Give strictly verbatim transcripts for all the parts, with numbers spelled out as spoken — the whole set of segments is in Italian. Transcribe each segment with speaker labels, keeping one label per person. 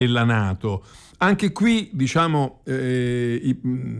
Speaker 1: della NATO. Anche qui, diciamo, eh, i,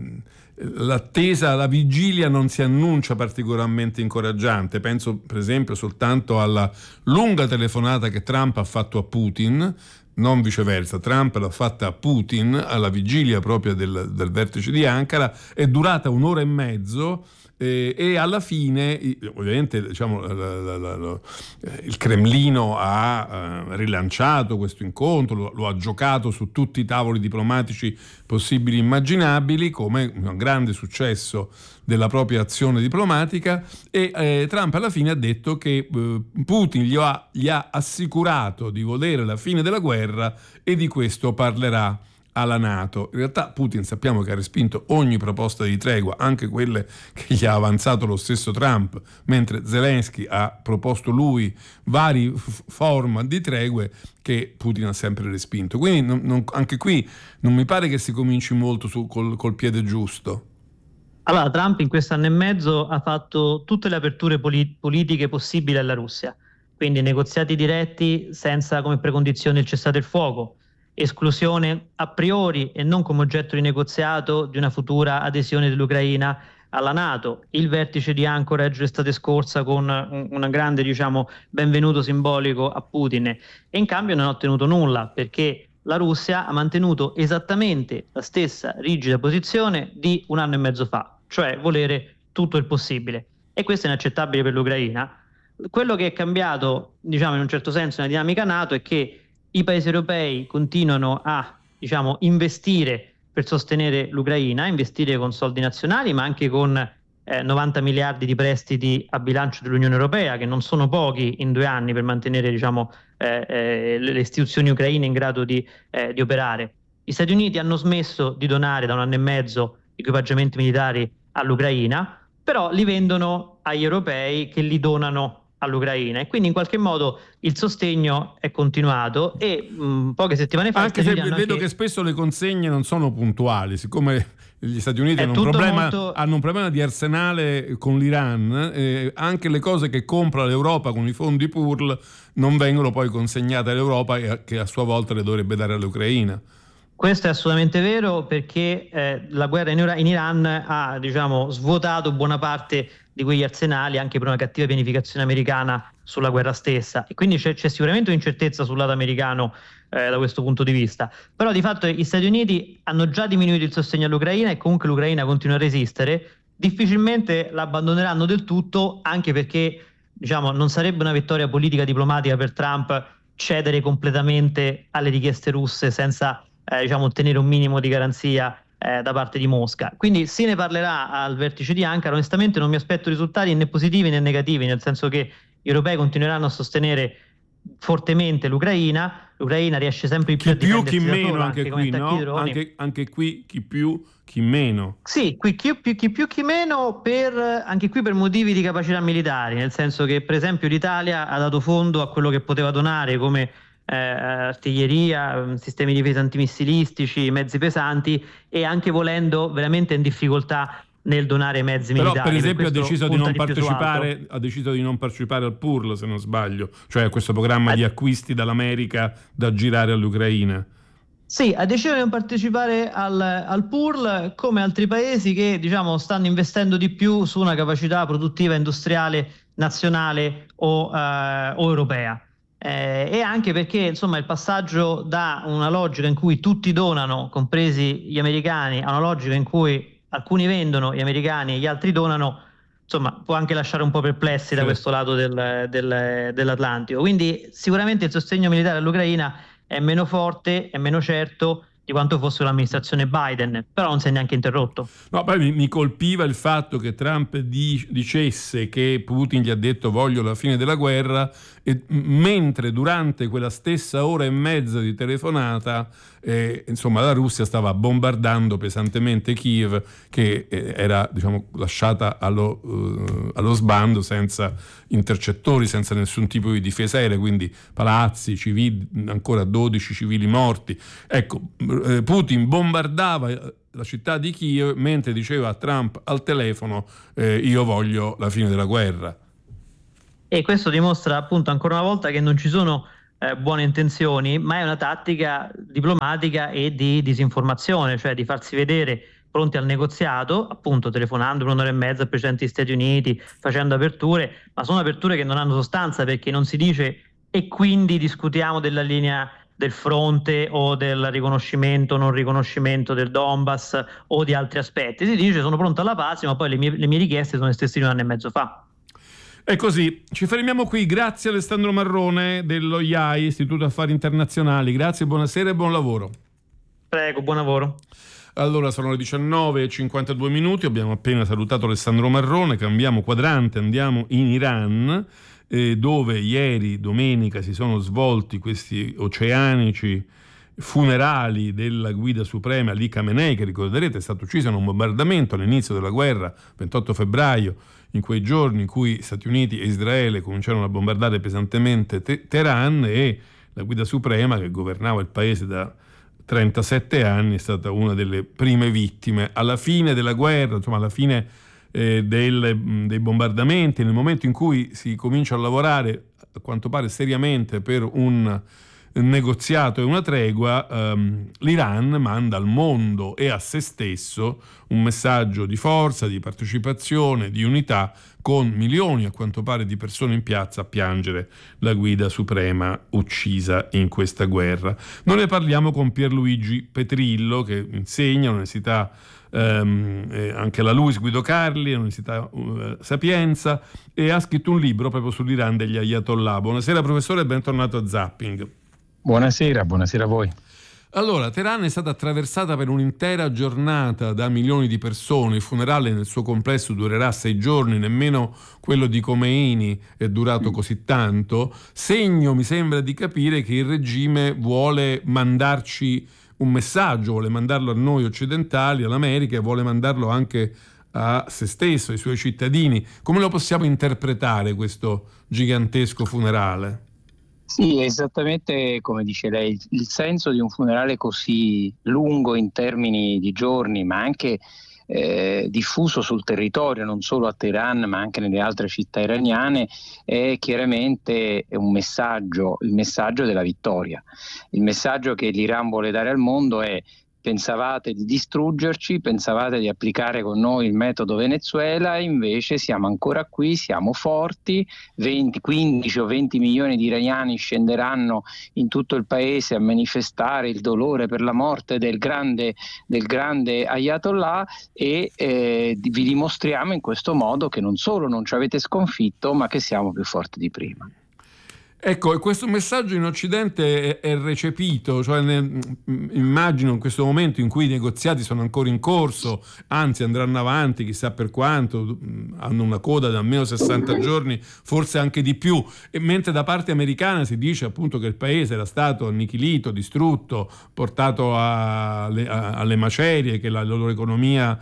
Speaker 1: l'attesa, la vigilia non si annuncia particolarmente incoraggiante. Penso per esempio soltanto alla lunga telefonata che Trump ha fatto a Putin, non viceversa. Trump l'ha fatta a Putin alla vigilia proprio del, del vertice di Ankara, è durata un'ora e mezzo. Eh, e alla fine, ovviamente, diciamo, la, la, la, la, il Cremlino ha eh, rilanciato questo incontro, lo, lo ha giocato su tutti i tavoli diplomatici possibili e immaginabili come un grande successo della propria azione diplomatica, e eh, Trump alla fine ha detto che eh, Putin gli ha, gli ha assicurato di volere la fine della guerra e di questo parlerà alla NATO. In realtà Putin sappiamo che ha respinto ogni proposta di tregua, anche quelle che gli ha avanzato lo stesso Trump, mentre Zelensky ha proposto lui vari f- format di tregue che Putin ha sempre respinto. Quindi non, non, anche qui non mi pare che si cominci molto su, col, col piede giusto.
Speaker 2: Allora, Trump in questo anno e mezzo ha fatto tutte le aperture polit- politiche possibili alla Russia, quindi negoziati diretti senza come precondizione il cessate il fuoco, esclusione a priori e non come oggetto di negoziato di una futura adesione dell'Ucraina alla NATO, il vertice di Anchorage l'estate scorsa con un, un grande, diciamo, benvenuto simbolico a Putin, e in cambio non ha ottenuto nulla, perché la Russia ha mantenuto esattamente la stessa rigida posizione di un anno e mezzo fa, cioè volere tutto il possibile, e questo è inaccettabile per l'Ucraina. Quello che è cambiato, diciamo, in un certo senso nella dinamica NATO è che i paesi europei continuano a, diciamo, investire per sostenere l'Ucraina, investire con soldi nazionali, ma anche con eh, novanta miliardi di prestiti a bilancio dell'Unione Europea, che non sono pochi in due anni per mantenere, diciamo, eh, eh, le istituzioni ucraine in grado di, eh, di operare. Gli Stati Uniti hanno smesso di donare da un anno e mezzo equipaggiamenti militari all'Ucraina, però li vendono agli europei che li donano all'Ucraina, e quindi in qualche modo il sostegno è continuato. E mh, poche settimane fa,
Speaker 1: anche se vedo anche... che spesso le consegne non sono puntuali, siccome gli Stati Uniti hanno un, problema, molto... hanno un problema di arsenale con l'Iran, eh, anche le cose che compra l'Europa con i fondi P U R L non vengono poi consegnate all'Europa, che a sua volta le dovrebbe dare all'Ucraina.
Speaker 2: Questo è assolutamente vero, perché eh, la guerra in, Ira- in Iran ha, diciamo, svuotato buona parte di quegli arsenali, anche per una cattiva pianificazione americana sulla guerra stessa, e quindi c'è, c'è sicuramente un'incertezza sul lato americano eh, da questo punto di vista. Però di fatto gli Stati Uniti hanno già diminuito il sostegno all'Ucraina, e comunque l'Ucraina continua a resistere. Difficilmente l'abbandoneranno del tutto, anche perché, diciamo, non sarebbe una vittoria politica diplomatica per Trump cedere completamente alle richieste russe senza Eh, diciamo, ottenere un minimo di garanzia eh, da parte di Mosca. Quindi se ne parlerà al vertice di Ankara. Onestamente non mi aspetto risultati né positivi né negativi, nel senso che gli europei continueranno a sostenere fortemente l'Ucraina. L'Ucraina riesce sempre
Speaker 1: più
Speaker 2: chi
Speaker 1: a
Speaker 2: più chi meno,
Speaker 1: anche, anche qui, no? Anche, anche qui chi più chi meno.
Speaker 2: Sì, qui chi più, chi più chi meno, per anche qui per motivi di capacità militari, nel senso che per esempio l'Italia ha dato fondo a quello che poteva donare come Eh, artiglieria, sistemi di difesa antimissilistici, mezzi pesanti, e anche volendo veramente in difficoltà nel donare mezzi
Speaker 1: Però,
Speaker 2: militari.
Speaker 1: per esempio, per ha deciso di non
Speaker 2: di
Speaker 1: partecipare ha deciso di non partecipare al P U R L, se non sbaglio, cioè questo programma eh. di acquisti dall'America da girare all'Ucraina.
Speaker 2: Sì, ha deciso di non partecipare al, al P U R L, come altri paesi che, diciamo, stanno investendo di più su una capacità produttiva industriale nazionale o, eh, o europea. Eh, e anche perché, insomma, il passaggio da una logica in cui tutti donano, compresi gli americani, a una logica in cui alcuni vendono, gli americani, e gli altri donano, insomma, può anche lasciare un po' perplessi sì. da questo lato del, del, dell'Atlantico. Quindi sicuramente il sostegno militare all'Ucraina è meno forte, è meno certo di quanto fosse l'amministrazione Biden, però non si è neanche interrotto.
Speaker 1: No, poi mi, mi colpiva il fatto che Trump di, dicesse che Putin gli ha detto voglio la fine della guerra, e mentre durante quella stessa ora e mezza di telefonata eh, insomma la Russia stava bombardando pesantemente Kiev, che eh, era, diciamo, lasciata allo, uh, allo sbando, senza intercettori, senza nessun tipo di difesa aerea, quindi palazzi, civili, ancora dodici civili morti. Ecco, eh, Putin bombardava la città di Kiev mentre diceva a Trump al telefono eh, io voglio la fine della guerra.
Speaker 2: E questo dimostra appunto ancora una volta che non ci sono eh, buone intenzioni, ma è una tattica diplomatica e di disinformazione, cioè di farsi vedere pronti al negoziato, appunto telefonando per un'ora e mezza al Presidente degli Stati Uniti, facendo aperture, ma sono aperture che non hanno sostanza, perché non si dice e quindi discutiamo della linea del fronte o del riconoscimento o non riconoscimento del Donbass o di altri aspetti. Si dice sono pronto alla pace, ma poi le mie, le mie richieste sono le stesse di un anno e mezzo fa.
Speaker 1: È così, ci fermiamo qui. Grazie Alessandro Marrone dello I A I, Istituto Affari Internazionali. Grazie, buonasera e buon lavoro.
Speaker 2: Prego, buon lavoro.
Speaker 1: Allora, sono le diciannove e cinquantadue minuti, abbiamo appena salutato Alessandro Marrone, cambiamo quadrante, andiamo in Iran, eh, dove ieri, domenica, si sono svolti questi oceanici funerali della guida suprema Ali Khamenei, che ricorderete è stato ucciso in un bombardamento all'inizio della guerra, ventotto febbraio, in quei giorni in cui Stati Uniti e Israele cominciarono a bombardare pesantemente Te- Teheran, e la guida suprema, che governava il paese da trentasette anni, è stata una delle prime vittime. Alla fine della guerra, insomma alla fine eh, del, dei bombardamenti, nel momento in cui si comincia a lavorare a quanto pare seriamente per un negoziato e una tregua, ehm, l'Iran manda al mondo e a se stesso un messaggio di forza, di partecipazione, di unità, con milioni a quanto pare di persone in piazza a piangere la guida suprema uccisa in questa guerra. Noi ne parliamo con Pierluigi Petrillo, che insegna all'Università ehm, eh, anche alla Luis Guido Carli, all'Università uh, Sapienza, e ha scritto un libro proprio sull'Iran degli Ayatollah. Buonasera professore e bentornato a Zapping.
Speaker 3: Buonasera, buonasera a voi.
Speaker 1: Allora, Teheran è stata attraversata per un'intera giornata da milioni di persone. Il funerale nel suo complesso durerà sei giorni, nemmeno quello di Khomeini è durato così tanto. Segno, mi sembra di capire, che il regime vuole mandarci un messaggio, vuole mandarlo a noi occidentali, all'America, e vuole mandarlo anche a se stesso, ai suoi cittadini. Come lo possiamo interpretare questo gigantesco funerale?
Speaker 3: Sì, esattamente come dice lei, il senso di un funerale così lungo in termini di giorni, ma anche eh, diffuso sul territorio, non solo a Teheran ma anche nelle altre città iraniane, è chiaramente un messaggio, il messaggio della vittoria. Il messaggio che l'Iran vuole dare al mondo è: pensavate di distruggerci, pensavate di applicare con noi il metodo Venezuela, invece siamo ancora qui, siamo forti, venti, quindici o venti milioni di iraniani scenderanno in tutto il paese a manifestare il dolore per la morte del grande, del grande Ayatollah, e eh, vi dimostriamo in questo modo che non solo non ci avete sconfitto, ma che siamo più forti di prima.
Speaker 1: Ecco, e questo messaggio in Occidente è, è recepito, cioè ne, immagino in questo momento in cui i negoziati sono ancora in corso, anzi andranno avanti chissà per quanto, hanno una coda da almeno sessanta giorni, forse anche di più, e mentre da parte americana si dice appunto che il paese era stato annichilito, distrutto, portato a, a, alle macerie, che la, la loro economia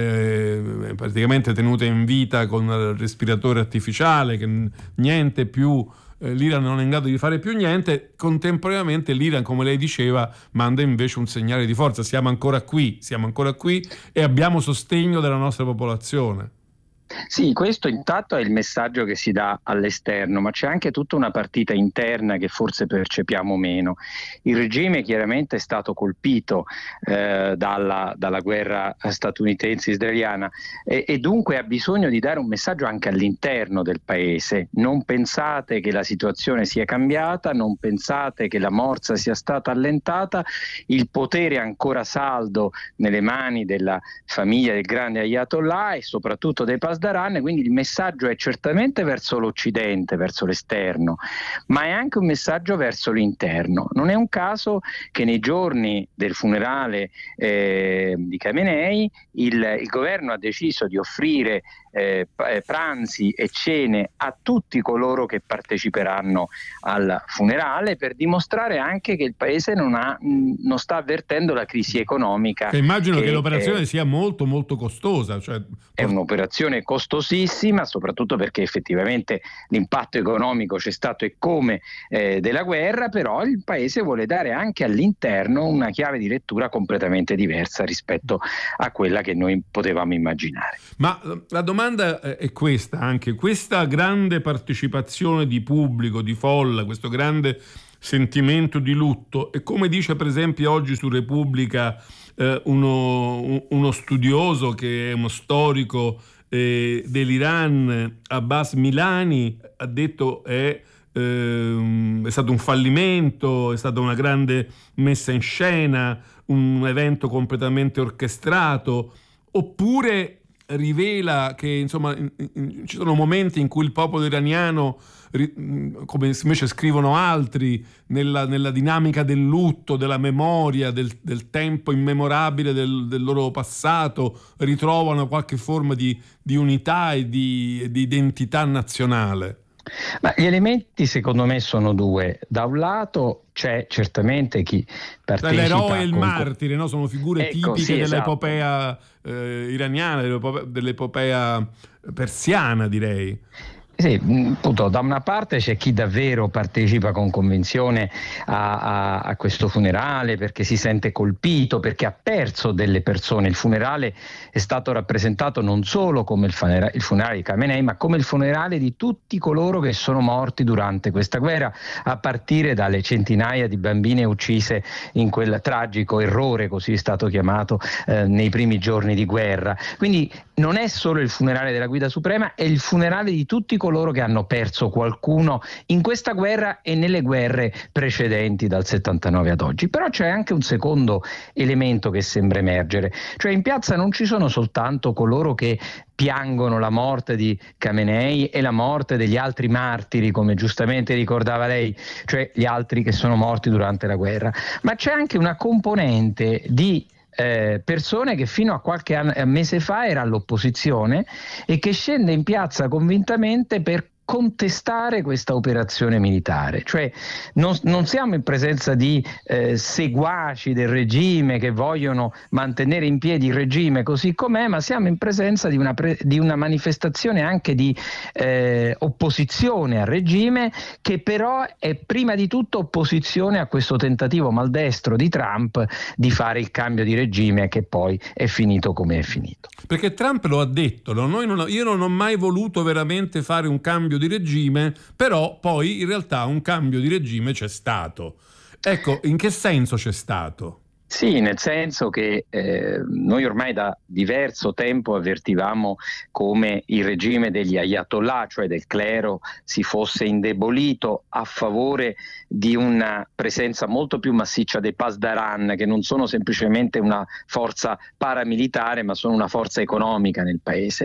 Speaker 1: eh, è praticamente tenuta in vita con il respiratore artificiale, che niente più, l'Iran non è in grado di fare più niente. Contemporaneamente l'Iran, come lei diceva, manda invece un segnale di forza: siamo ancora qui, siamo ancora qui e abbiamo sostegno della nostra popolazione.
Speaker 3: Sì, questo intanto è il messaggio che si dà all'esterno, ma c'è anche tutta una partita interna che forse percepiamo meno. Il regime chiaramente è stato colpito eh, dalla, dalla guerra statunitense-israeliana e, e dunque ha bisogno di dare un messaggio anche all'interno del paese. Non pensate che la situazione sia cambiata, non pensate che la morsa sia stata allentata, il potere è ancora saldo nelle mani della famiglia del grande Ayatollah e soprattutto dei Pasdaran, quindi il messaggio è certamente verso l'Occidente, verso l'esterno, ma è anche un messaggio verso l'interno. Non è un caso che nei giorni del funerale eh, di Khamenei il, il governo ha deciso di offrire eh, pranzi e cene a tutti coloro che parteciperanno al funerale, per dimostrare anche che il paese non, ha, non sta avvertendo la crisi economica.
Speaker 1: Che immagino che, che l'operazione è, sia molto molto costosa. Cioè...
Speaker 3: È un'operazione costosissima, soprattutto perché effettivamente l'impatto economico c'è stato e come eh, della guerra, però il paese vuole dare anche all'interno una chiave di lettura completamente diversa rispetto a quella che noi potevamo immaginare.
Speaker 1: Ma la domanda è questa, anche questa grande partecipazione di pubblico, di folla, questo grande sentimento di lutto. E come dice per esempio oggi su Repubblica eh, uno, uno studioso che è uno storico eh, dell'Iran, Abbas Milani, ha detto è, eh, è stato un fallimento, è stata una grande messa in scena, un evento completamente orchestrato, oppure rivela che insomma in, in, ci sono momenti in cui il popolo iraniano, come invece scrivono altri, nella, nella dinamica del lutto, della memoria, del, del tempo immemorabile del, del loro passato, ritrovano qualche forma di, di unità e di, di identità nazionale.
Speaker 3: Ma gli elementi secondo me sono due. Da un lato c'è certamente chi partecipa,
Speaker 1: l'eroe e il
Speaker 3: con...
Speaker 1: martire, no? Sono figure
Speaker 3: ecco,
Speaker 1: tipiche
Speaker 3: sì,
Speaker 1: dell'epopea eh, iraniana, dell'epopea, dell'epopea persiana, direi.
Speaker 3: Sì, appunto, da una parte c'è chi davvero partecipa con convinzione a, a, a questo funerale perché si sente colpito, perché ha perso delle persone. Il funerale è stato rappresentato non solo come il funerale, il funerale di Khamenei, ma come il funerale di tutti coloro che sono morti durante questa guerra, a partire dalle centinaia di bambine uccise in quel tragico errore, così è stato chiamato, eh, nei primi giorni di guerra. Quindi non è solo il funerale della Guida Suprema, è il funerale di tutti coloro che hanno perso qualcuno in questa guerra e nelle guerre precedenti dal settantanove ad oggi. Però c'è anche un secondo elemento che sembra emergere, cioè in piazza non ci sono soltanto coloro che piangono la morte di Khamenei e la morte degli altri martiri, come giustamente ricordava lei, cioè gli altri che sono morti durante la guerra, ma c'è anche una componente di Eh, persone che fino a qualche anno, mese fa era all'opposizione e che scende in piazza convintamente per contestare questa operazione militare. Cioè non, non siamo in presenza di eh, seguaci del regime che vogliono mantenere in piedi il regime così com'è, ma siamo in presenza di una, pre, di una manifestazione anche di eh, opposizione al regime, che però è prima di tutto opposizione a questo tentativo maldestro di Trump di fare il cambio di regime, che poi è finito come è finito.
Speaker 1: Perché Trump lo ha detto, no? Noi non ho, io non ho mai voluto veramente fare un cambio di regime, però poi in realtà un cambio di regime c'è stato. Ecco, in che senso c'è stato?
Speaker 3: Sì, nel senso che eh, noi ormai da diverso tempo avvertivamo come il regime degli ayatollah, cioè del clero, si fosse indebolito a favore di una presenza molto più massiccia dei Pasdaran, che non sono semplicemente una forza paramilitare, ma sono una forza economica nel paese.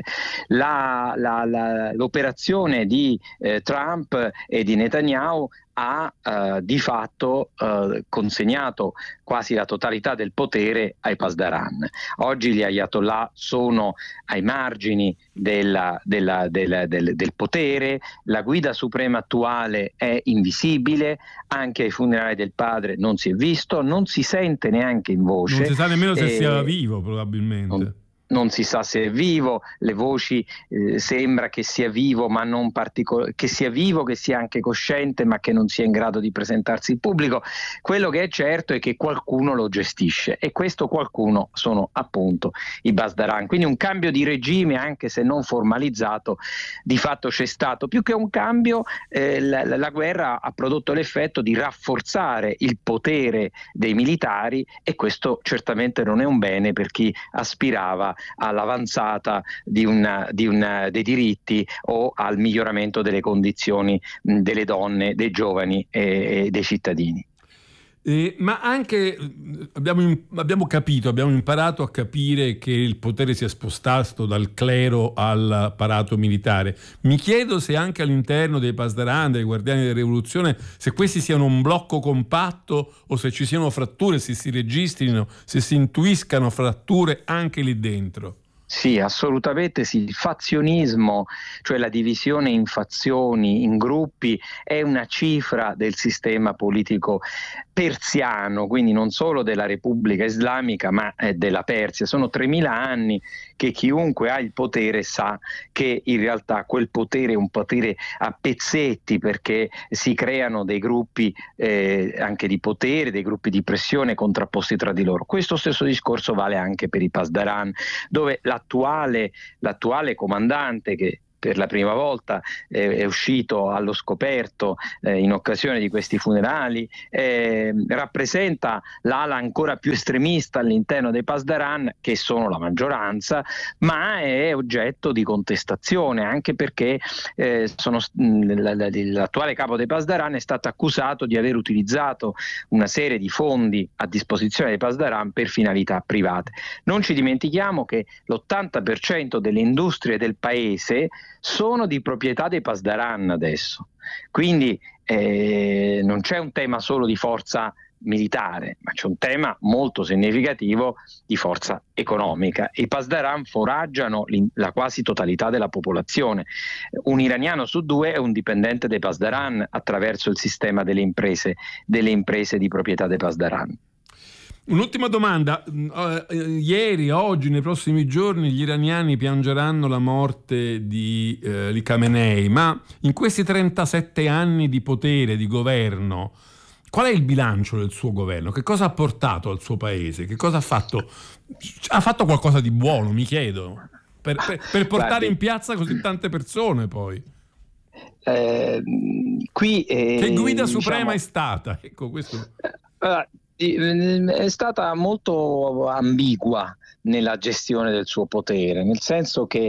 Speaker 3: La, la, la, l'operazione di eh, Trump e di Netanyahu ha eh, di fatto eh, consegnato quasi la totalità del potere ai Pasdaran. Oggi gli ayatollah sono ai margini della, della, della, del, del potere, la guida suprema attuale è invisibile, anche ai funerali del padre non si è visto, non si sente neanche in voce.
Speaker 1: Non si sa nemmeno se
Speaker 3: eh,
Speaker 1: sia vivo, probabilmente.
Speaker 3: Non, non si sa se è vivo, le voci eh, sembra che sia vivo, ma non particol- che sia vivo, che sia anche cosciente, ma che non sia in grado di presentarsi in pubblico. Quello che è certo è che qualcuno lo gestisce, e questo qualcuno sono appunto i Pasdaran. Quindi un cambio di regime, anche se non formalizzato, di fatto c'è stato. Più che un cambio, eh, la, la guerra ha prodotto l'effetto di rafforzare il potere dei militari, e questo certamente non è un bene per chi aspirava all'avanzata di una, di una, dei diritti o al miglioramento delle condizioni mh, delle donne, dei giovani e, e dei cittadini.
Speaker 1: Eh, ma anche abbiamo, abbiamo capito, abbiamo imparato a capire che il potere si è spostato dal clero all'apparato militare. Mi chiedo se anche all'interno dei Pasdaran, dei Guardiani della Rivoluzione, se questi siano un blocco compatto o se ci siano fratture, se si registrino, se si intuiscano fratture anche lì dentro.
Speaker 3: Sì, assolutamente sì. Il fazionismo, cioè la divisione in fazioni, in gruppi, è una cifra del sistema politico persiano, quindi non solo della Repubblica Islamica, ma eh, della Persia. Sono tremila anni che chiunque ha il potere sa che in realtà quel potere è un potere a pezzetti, perché si creano dei gruppi eh, anche di potere, dei gruppi di pressione contrapposti tra di loro. Questo stesso discorso vale anche per i Pasdaran, dove l'attuale, l'attuale comandante, che per la prima volta eh, è uscito allo scoperto eh, in occasione di questi funerali, eh, rappresenta l'ala ancora più estremista all'interno dei Pasdaran, che sono la maggioranza, ma è oggetto di contestazione, anche perché eh, sono, l'attuale capo dei Pasdaran è stato accusato di aver utilizzato una serie di fondi a disposizione dei Pasdaran per finalità private. Non ci dimentichiamo che l'ottanta per cento delle industrie del paese sono di proprietà dei Pasdaran adesso, quindi eh, non c'è un tema solo di forza militare, ma c'è un tema molto significativo di forza economica. I Pasdaran foraggiano la quasi totalità della popolazione. Un iraniano su due è un dipendente dei Pasdaran attraverso il sistema delle imprese, delle imprese di proprietà dei Pasdaran.
Speaker 1: Un'ultima domanda. Uh, ieri, oggi, nei prossimi giorni gli iraniani piangeranno la morte di uh, Ali Khamenei, ma in questi trentasette anni di potere, di governo, qual è il bilancio del suo governo? Che cosa ha portato al suo paese? Che cosa ha fatto? Ha fatto qualcosa di buono, mi chiedo, per, per, per portare Guardi, in piazza così tante persone poi.
Speaker 3: Eh, qui eh,
Speaker 1: che guida suprema
Speaker 3: diciamo,
Speaker 1: è stata? Ecco, questo.
Speaker 3: Uh, è stata molto ambigua nella gestione del suo potere, nel senso che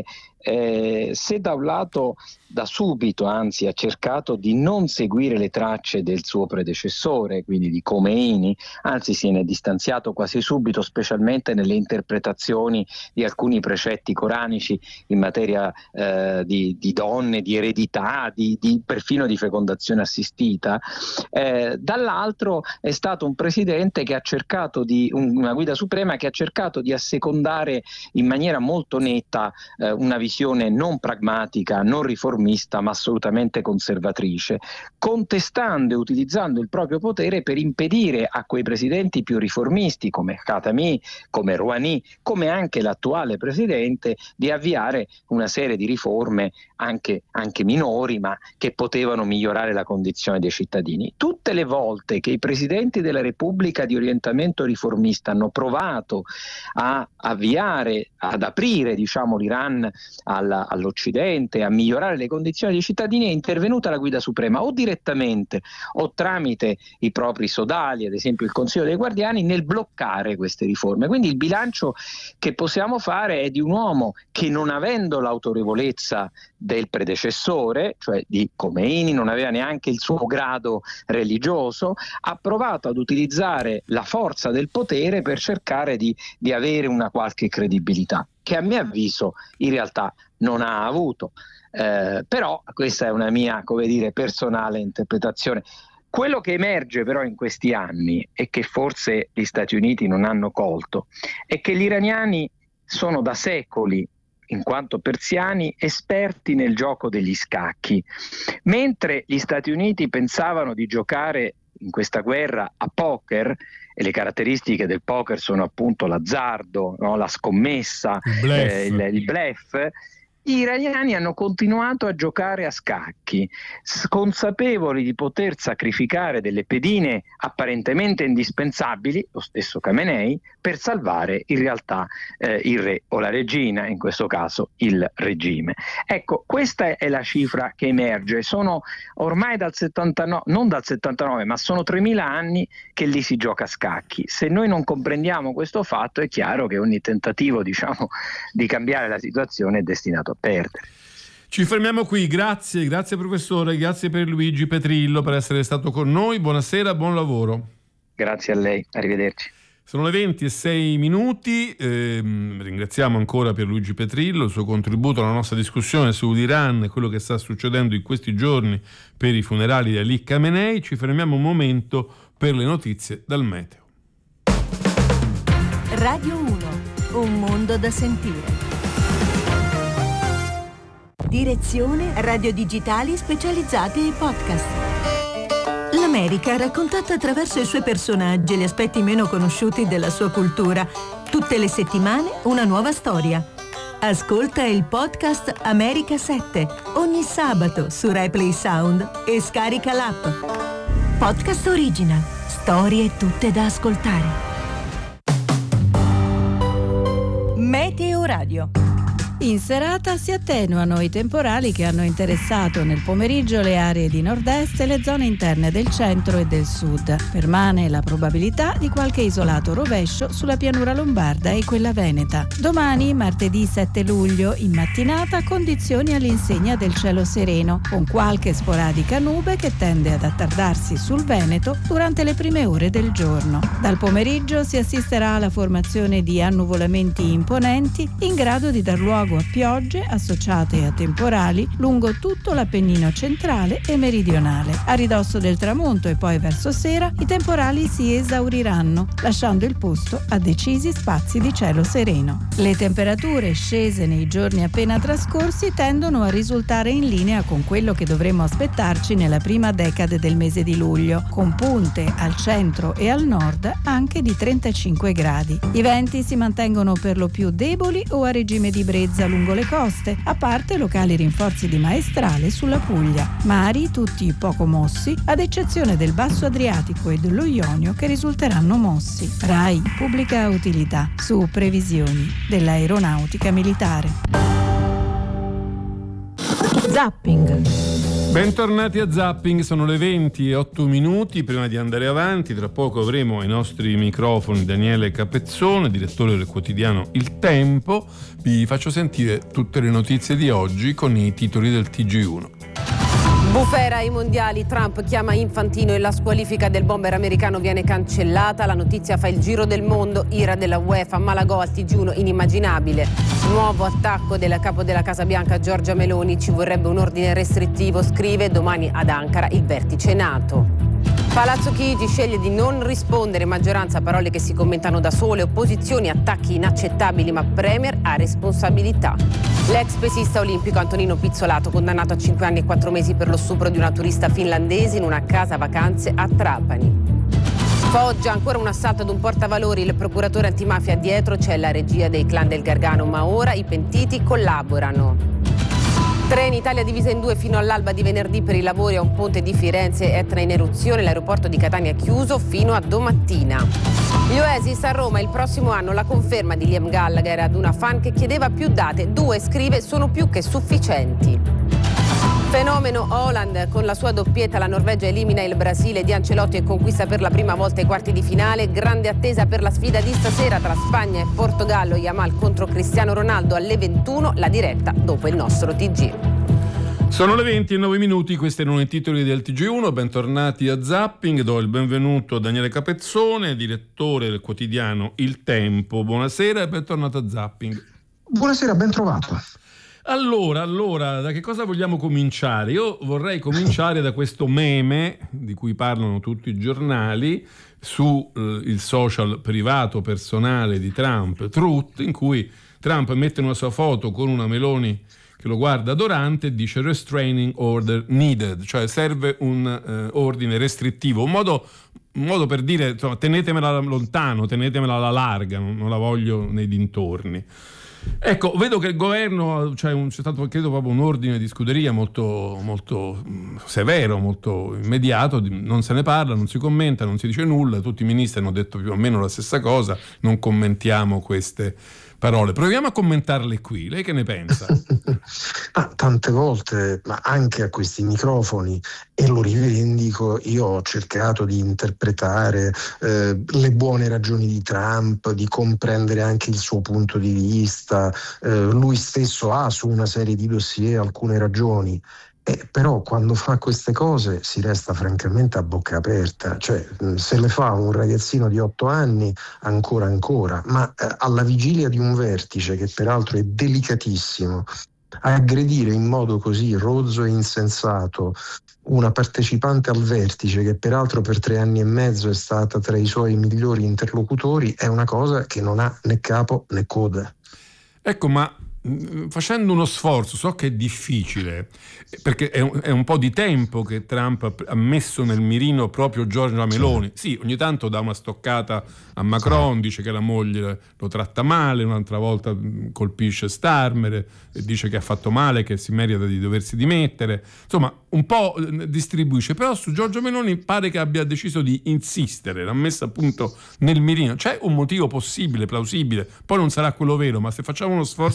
Speaker 3: eh, se da un lato da subito anzi ha cercato di non seguire le tracce del suo predecessore, quindi di Khomeini, anzi se ne è distanziato quasi subito, specialmente nelle interpretazioni di alcuni precetti coranici in materia eh, di, di donne, di eredità, di, di perfino di fecondazione assistita, eh, dall'altro è stato un presidente che ha cercato di, una guida suprema che ha cercato di assecondare in maniera molto netta eh, una visione non pragmatica, non riformista, ma assolutamente conservatrice, contestando e utilizzando il proprio potere per impedire a quei presidenti più riformisti come Khatami, come Rouhani, come anche l'attuale presidente, di avviare una serie di riforme anche, anche minori, ma che potevano migliorare la condizione dei cittadini. Tutte le volte che i presidenti della Repubblica di orientamento riformista hanno provato a avviare, ad aprire diciamo l'Iran alla, all'Occidente, a migliorare le condizioni dei cittadini, è intervenuta la guida suprema o direttamente o tramite i propri sodali, ad esempio il Consiglio dei Guardiani, nel bloccare queste riforme. Quindi il bilancio che possiamo fare è di un uomo che, non avendo l'autorevolezza del predecessore, cioè di Khomeini, non aveva neanche il suo grado religioso, ha provato ad utilizzare la forza del potere per cercare di, di avere una qualche credibilità, che a mio avviso in realtà non ha avuto. Eh, però questa è una mia, come dire, personale interpretazione. Quello che emerge però in questi anni e che forse gli Stati Uniti non hanno colto è che gli iraniani sono da secoli, in quanto persiani, esperti nel gioco degli scacchi, mentre gli Stati Uniti pensavano di giocare in questa guerra a poker, e le caratteristiche del poker sono appunto l'azzardo, no? La scommessa,
Speaker 1: il bluff.
Speaker 3: Eh, il, il bluff. Gli iraniani hanno continuato a giocare a scacchi, consapevoli di poter sacrificare delle pedine apparentemente indispensabili, lo stesso Khamenei, per salvare in realtà eh, il re o la regina, in questo caso il regime. Ecco, questa è la cifra che emerge. Sono ormai dal settantanove, non dal settantanove, ma sono tremila anni che lì si gioca a scacchi. Se noi non comprendiamo questo fatto, è chiaro che ogni tentativo, diciamo, di cambiare la situazione è destinato a perdere.
Speaker 1: Ci fermiamo qui, grazie, grazie professore, grazie per Luigi Petrillo per essere stato con noi, buonasera, buon lavoro.
Speaker 3: Grazie a lei, arrivederci.
Speaker 1: Sono le venti e sei minuti, eh, ringraziamo ancora Pierluigi Petrillo, il suo contributo alla nostra discussione sull'Iran e quello che sta succedendo in questi giorni per i funerali di Ali Khamenei. Ci fermiamo un momento per le notizie dal meteo.
Speaker 4: Radio uno, un mondo da sentire. Direzione radio digitali specializzate e podcast. L'America raccontata attraverso i suoi personaggi e gli aspetti meno conosciuti della sua cultura. Tutte le settimane una nuova storia. Ascolta il podcast America sette ogni sabato su RaiPlay Sound e scarica l'app. Podcast Original. Storie tutte da ascoltare. Meteo Radio.
Speaker 5: In serata si attenuano i temporali che hanno interessato nel pomeriggio le aree di nord-est e le zone interne del centro e del sud. Permane la probabilità di qualche isolato rovescio sulla pianura lombarda e quella veneta. Domani, martedì sette luglio, in mattinata condizioni all'insegna del cielo sereno, con qualche sporadica nube che tende ad attardarsi sul Veneto durante le prime ore del giorno. Dal pomeriggio si assisterà alla formazione di annuvolamenti imponenti in grado di dar luogo a piogge associate a temporali lungo tutto l'Appennino centrale e meridionale. A ridosso del tramonto e poi verso sera i temporali si esauriranno, lasciando il posto a decisi spazi di cielo sereno. Le temperature scese nei giorni appena trascorsi tendono a risultare in linea con quello che dovremmo aspettarci nella prima decade del mese di luglio, con punte al centro e al nord anche di trentacinque gradi. I venti si mantengono per lo più deboli o a regime di brezza lungo le coste, a parte locali rinforzi di maestrale sulla Puglia. Mari tutti poco mossi, ad eccezione del Basso Adriatico e dello Ionio che risulteranno mossi. RAI Pubblica Utilità, su previsioni dell'aeronautica militare.
Speaker 4: Zapping.
Speaker 1: Bentornati a Zapping, sono le venti e otto minuti. Prima di andare avanti, tra poco avremo ai nostri microfoni Daniele Capezzone, direttore del quotidiano Il Tempo. Vi faccio sentire tutte le notizie di oggi con i titoli del T G uno.
Speaker 6: Bufera ai mondiali, Trump chiama Infantino e la squalifica del bomber americano viene cancellata. La notizia fa il giro del mondo, ira della UEFA, Malagò al T G uno inimmaginabile. Nuovo attacco del capo della Casa Bianca Giorgia Meloni, ci vorrebbe un ordine restrittivo, scrive, domani ad Ankara il vertice NATO. Palazzo Chigi sceglie di non rispondere, maggioranza parole che si commentano da sole, opposizioni attacchi inaccettabili, ma Premier ha responsabilità. L'ex pesista olimpico Antonino Pizzolato condannato a cinque anni e quattro mesi per lo stupro di una turista finlandese in una casa vacanze a Trapani. Foggia, ancora un assalto ad un portavalori, il procuratore antimafia dietro, c'è la regia dei clan del Gargano, ma ora i pentiti collaborano. Trenitalia divisa in due fino all'alba di venerdì per i lavori a un ponte di Firenze, Etna in eruzione, l'aeroporto di Catania chiuso fino a domattina. Gli Oasis a Roma il prossimo anno, la conferma di Liam Gallagher ad una fan che chiedeva più date, due, scrive, sono più che sufficienti. Fenomeno Haaland, con la sua doppietta la Norvegia elimina il Brasile di Ancelotti e conquista per la prima volta i quarti di finale. Grande attesa per la sfida di stasera tra Spagna e Portogallo, Yamal contro Cristiano Ronaldo alle ventuno, la diretta dopo il nostro T G.
Speaker 1: Sono le venti e nove minuti, questi erano i titoli del T G uno, bentornati a Zapping, do il benvenuto a Daniele Capezzone, direttore del quotidiano Il Tempo. Buonasera e bentornato a Zapping.
Speaker 7: Buonasera, ben trovato.
Speaker 1: Allora, allora, da che cosa vogliamo cominciare? Io vorrei cominciare da questo meme di cui parlano tutti i giornali su eh, il social privato personale di Trump, Truth, in cui Trump mette una sua foto con una Meloni che lo guarda adorante e dice restraining order needed, cioè serve un eh, ordine restrittivo, un modo, un modo per dire, insomma, tenetemela lontano, tenetemela alla larga, non, non la voglio nei dintorni. Ecco, vedo che il governo, cioè un, c'è stato credo proprio un ordine di scuderia molto, molto severo, molto immediato, non se ne parla, non si commenta, non si dice nulla, tutti i ministri hanno detto più o meno la stessa cosa, non commentiamo queste parole. Proviamo a commentarle qui, lei che ne pensa?
Speaker 7: Ma tante volte, ma anche a questi microfoni, e lo rivendico, io ho cercato di interpretare eh, le buone ragioni di Trump, di comprendere anche il suo punto di vista. Eh, lui stesso ha su una serie di dossier alcune ragioni. Eh, però quando fa queste cose si resta francamente a bocca aperta, cioè se le fa un ragazzino di otto anni ancora ancora, ma eh, alla vigilia di un vertice che peraltro è delicatissimo, aggredire in modo così rozzo e insensato una partecipante al vertice che peraltro per tre anni e mezzo è stata tra i suoi migliori interlocutori è una cosa che non ha né capo né coda.
Speaker 1: Ecco, ma facendo uno sforzo, so che è difficile, perché è un, è un po' di tempo che Trump ha messo nel mirino proprio Giorgia Meloni. Sì, ogni tanto dà una stoccata a Macron, dice che la moglie lo tratta male, un'altra volta colpisce Starmer e dice che ha fatto male, che si merita di doversi dimettere. Insomma, un po' distribuisce, però su Giorgia Meloni pare che abbia deciso di insistere, l'ha messa appunto nel mirino. C'è un motivo possibile, plausibile, poi non sarà quello vero, ma se facciamo uno sforzo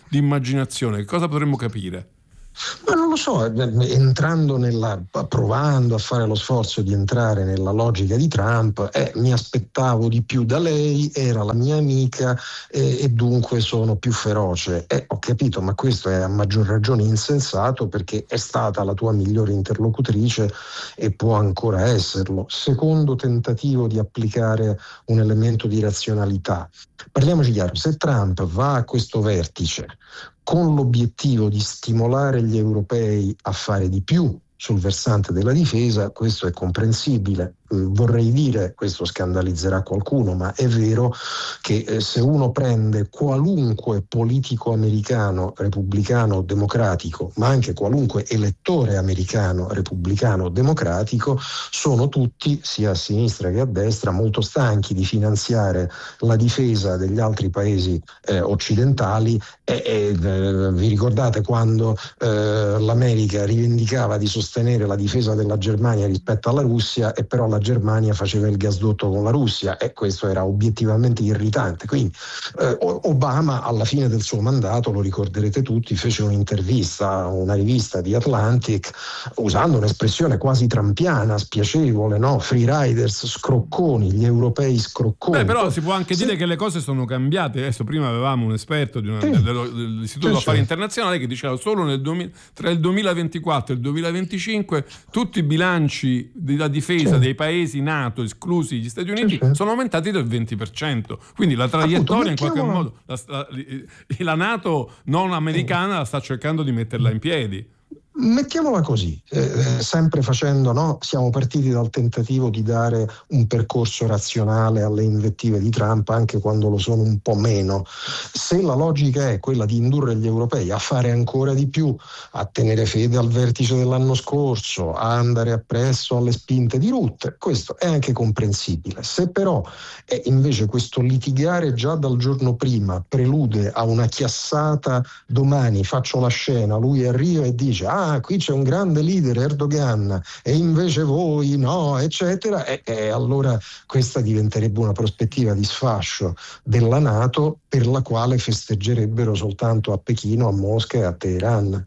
Speaker 1: di immaginazione, che cosa potremmo capire?
Speaker 7: Ma non lo so, entrando nella, provando a fare lo sforzo di entrare nella logica di Trump, eh, mi aspettavo di più da lei, era la mia amica eh, e dunque sono più feroce. Eh, ho capito, ma questo è a maggior ragione insensato, perché è stata la tua migliore interlocutrice e può ancora esserlo. Secondo tentativo di applicare un elemento di razionalità. Parliamoci chiaro, se Trump va a questo vertice con l'obiettivo di stimolare gli europei a fare di più sul versante della difesa, questo è comprensibile. Vorrei dire, questo scandalizzerà qualcuno, ma è vero che eh, se uno prende qualunque politico americano, repubblicano o democratico, ma anche qualunque elettore americano, repubblicano o democratico, sono tutti, sia a sinistra che a destra, molto stanchi di finanziare la difesa degli altri paesi eh, occidentali e, e eh, vi ricordate quando eh, l'America rivendicava di sostenere la difesa della Germania rispetto alla Russia, e però la Germania faceva il gasdotto con la Russia, e questo era obiettivamente irritante. Quindi eh, Obama alla fine del suo mandato, lo ricorderete tutti, fece un'intervista a una rivista di Atlantic usando un'espressione quasi trampiana, spiacevole, no? Free riders, scrocconi, gli europei scrocconi.
Speaker 1: Beh, però si può anche sì. dire che le cose sono cambiate. Adesso prima avevamo un esperto di una, sì. dell'Istituto sì, Affari sì. Internazionali che diceva solo nel duemila, tra il duemilaventiquattro e il duemilaventicinque tutti i bilanci della difesa sì. dei paesi NATO, esclusi gli Stati Uniti, sì, sì. sono aumentati del venti per cento. Quindi la traiettoria, appunto, in qualche modo, la, la, la NATO non americana la sta cercando di metterla in piedi.
Speaker 7: Mettiamola così, eh, sempre facendo, no? Siamo partiti dal tentativo di dare un percorso razionale alle invettive di Trump, anche quando lo sono un po' meno. Se la logica è quella di indurre gli europei a fare ancora di più, a tenere fede al vertice dell'anno scorso, a andare appresso alle spinte di Rutte, questo è anche comprensibile. Se però è invece questo litigare già dal giorno prima prelude a una chiassata, domani faccio la scena, lui arriva e dice ah Ah, qui c'è un grande leader, Erdogan, e invece voi no, eccetera, e, e allora questa diventerebbe una prospettiva di sfascio della NATO, per la quale festeggerebbero soltanto a Pechino, a Mosca e a Teheran.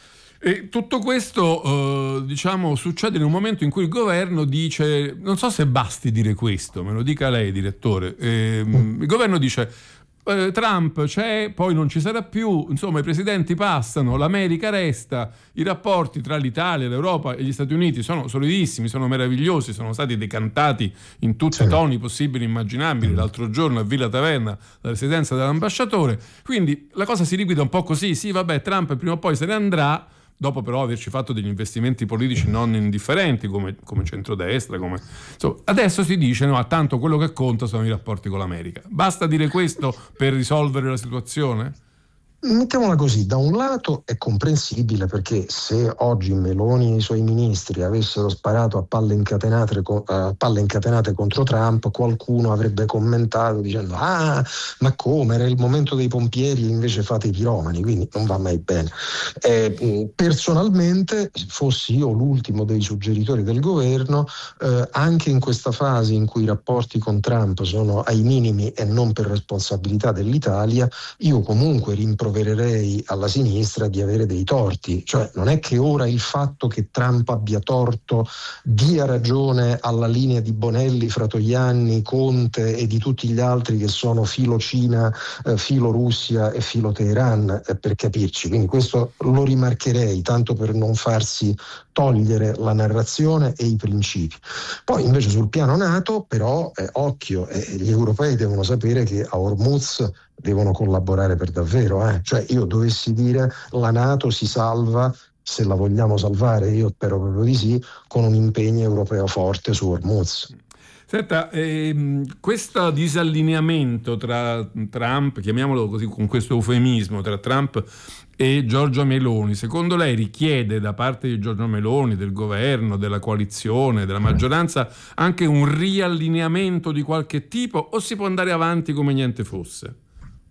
Speaker 1: E tutto questo eh, diciamo succede in un momento in cui il governo dice, non so se basti dire questo, me lo dica lei, direttore, eh, mm. il governo dice Trump c'è, poi non ci sarà più, insomma i presidenti passano, l'America resta, i rapporti tra l'Italia, l'Europa e gli Stati Uniti sono solidissimi, sono meravigliosi, sono stati decantati in tutti sì. i toni possibili e immaginabili, l'altro giorno a Villa Taverna, la residenza dell'ambasciatore, quindi la cosa si liquida un po' così, sì vabbè Trump prima o poi se ne andrà, dopo però averci fatto degli investimenti politici non indifferenti come, come centrodestra, come... Insomma, adesso si dice no, tanto quello che conta sono i rapporti con l'America. Basta dire questo per risolvere la situazione?
Speaker 7: Mettiamola così, da un lato è comprensibile, perché se oggi Meloni e i suoi ministri avessero sparato a palle incatenate, a palle incatenate contro Trump, qualcuno avrebbe commentato dicendo ah ma come, era il momento dei pompieri e invece fate i piromani, quindi non va mai bene. Eh, personalmente, fossi io l'ultimo dei suggeritori del governo, eh, anche in questa fase in cui i rapporti con Trump sono ai minimi e non per responsabilità dell'Italia, io comunque rimprovererei alla sinistra di avere dei torti, cioè non è che ora il fatto che Trump abbia torto dia ragione alla linea di Bonelli, Fratoianni, Conte e di tutti gli altri che sono filo Cina, eh, filo Russia e filo Teheran, eh, per capirci, quindi questo lo rimarcherei tanto per non farsi togliere la narrazione e i principi. Poi invece sul piano NATO però eh, occhio, eh, gli europei devono sapere che a Hormuz devono collaborare per davvero, eh? Cioè io dovessi dire la NATO si salva, se la vogliamo salvare, io spero proprio di sì, con un impegno europeo forte su Hormuz.
Speaker 1: Senta, ehm, questo disallineamento tra Trump, chiamiamolo così con questo eufemismo, tra Trump e Giorgia Meloni, secondo lei richiede da parte di Giorgia Meloni, del governo, della coalizione, della maggioranza anche un riallineamento di qualche tipo, o si può andare avanti come niente fosse?